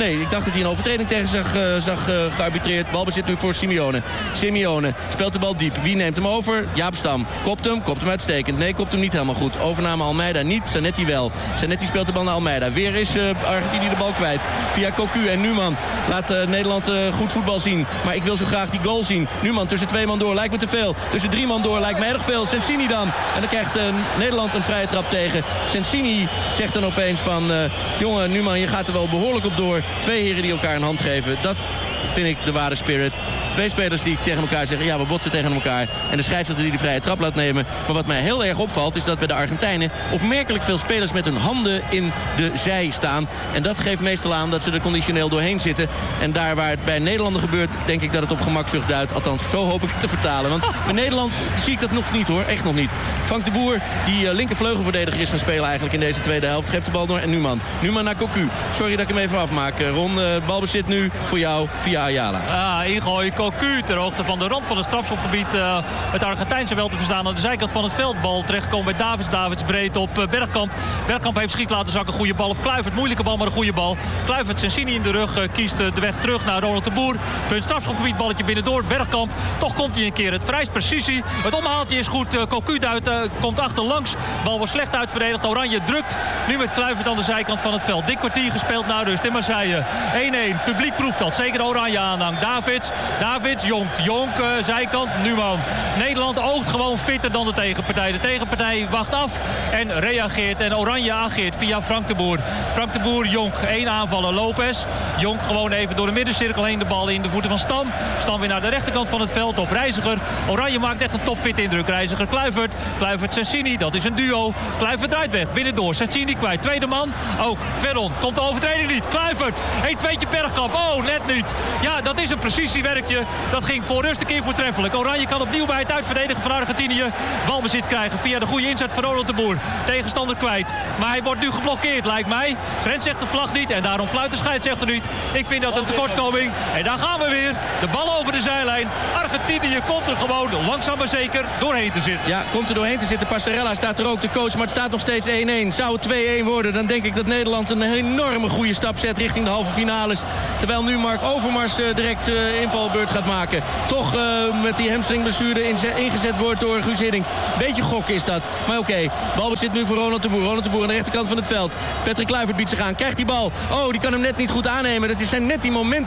nee, ik dacht dat hij een overtreding tegen zag gearbitreerd. Balbezit nu voor Simeone. Simeone speelt de bal diep. Wie neemt hem over? Jaap Stam. Kopt hem uitstekend. Nee, kopt hem niet helemaal goed. Overname Almeida niet, Zanetti wel. Zanetti speelt de bal naar Almeida. Weer is Argentinië de bal kwijt. Via Cocu en Numan laat Nederland goed voetbal zien. Maar ik wil zo graag die goal zien. Numan tussen 2 man door, lijkt me te veel. Tussen 3 man door, lijkt me erg veel. Sensini dan. En dan krijgt Nederland een vrije trap tegen. Sensini zegt dan opeens van... jongen, Numan, je gaat er wel behoorlijk op door. 2 heren die elkaar een hand geven. Dat vind ik de ware spirit. 2 spelers die tegen elkaar zeggen, ja, we botsen tegen elkaar. En de scheidsrechter die de vrije trap laat nemen. Maar wat mij heel erg opvalt is dat bij de Argentijnen opmerkelijk veel spelers met hun handen in de zij staan. En dat geeft meestal aan dat ze er conditioneel doorheen zitten. En daar waar het bij Nederlanden gebeurt, denk ik dat het op gemakzucht duidt. Althans, zo hoop ik het te vertalen. Want bij Nederland zie ik dat nog niet hoor, echt nog niet. Frank de Boer, die linkervleugelverdediger is gaan spelen eigenlijk in deze tweede helft. Geeft de bal door en Numan. Numan naar Cocu. Sorry dat ik hem even afmaak. Ron, balbezit nu voor jou via Ayala. Ingooi Cocu ter hoogte van de rand van het strafschopgebied. Het Argentijnse wel te verstaan aan de zijkant van het veld. Bal terechtgekomen bij Davids. Davids breed op Bergkamp. Bergkamp heeft schiet laten zakken. Goede bal op Kluivert. Moeilijke bal, maar een goede bal. Kluivert Sensini in de rug. Kiest de weg terug naar Ronald de Boer. Punt strafschopgebied. Balletje binnendoor. Bergkamp. Toch komt hij een keer. Het vereist precisie. Het omhaaltje is goed. Cocu komt achterlangs. Bal wordt slecht uitverdedigd. Oranje drukt. Nu met Kluivert aan de zijkant van het veld. Dik kwartier gespeeld naar rust in Marseille. 1-1. Publiek proeft dat. Zeker de Oranje aanhang. Davids. Jonk. Zijkant. Numan. Nederland oogt gewoon fitter dan de tegenpartij. De tegenpartij wacht af en reageert. En Oranje ageert via Frank de Boer. Frank de Boer, Jonk. 1 aanvaller. Lopez. Jonk gewoon even door de middencirkel heen. De bal in de voeten van Stam. Stam weer naar de rechterkant van het veld op Reiziger. Oranje maakt echt een topfit indruk. Reiziger, Kluivert. Kluivert, Sensini. Dat is een duo. Kluivert draait weg. Binnendoor. Sensini kwijt. Tweede man. Ook. Veron. Komt de overtreding niet. Kluivert. 1-2'tje Bergkamp. Oh, net niet. Ja, dat is een precisiewerkje. Dat ging voor rust een keer voortreffelijk. Oranje kan opnieuw bij het uitverdedigen van Argentinië balbezit krijgen via de goede inzet van Ronald de Boer. Tegenstander kwijt. Maar hij wordt nu geblokkeerd, lijkt mij. Grens zegt de vlag niet en daarom fluit de scheidsrechter niet. Ik vind dat een tekortkoming. En daar gaan we weer. De bal over de zijlijn. Argentinië komt er gewoon langzaam maar zeker doorheen te zitten. Ja, komt er doorheen te zitten. Passarella staat er ook, de coach. Maar het staat nog steeds 1-1. Zou het 2-1 worden, dan denk ik dat Nederland een enorme goede stap zet richting de halve finales. Terwijl nu Mark Overmars direct invalbeurt gaat maken. Toch met die hamstringblessure ingezet wordt door Guus Hiddink. Beetje gokken is dat. Maar oké, balbezit nu voor Ronald de Boer. Ronald de Boer aan de rechterkant van het veld. Patrick Kluivert biedt zich aan. Krijgt die bal. Oh, die kan hem net niet goed aannemen. Dat zijn net die momenten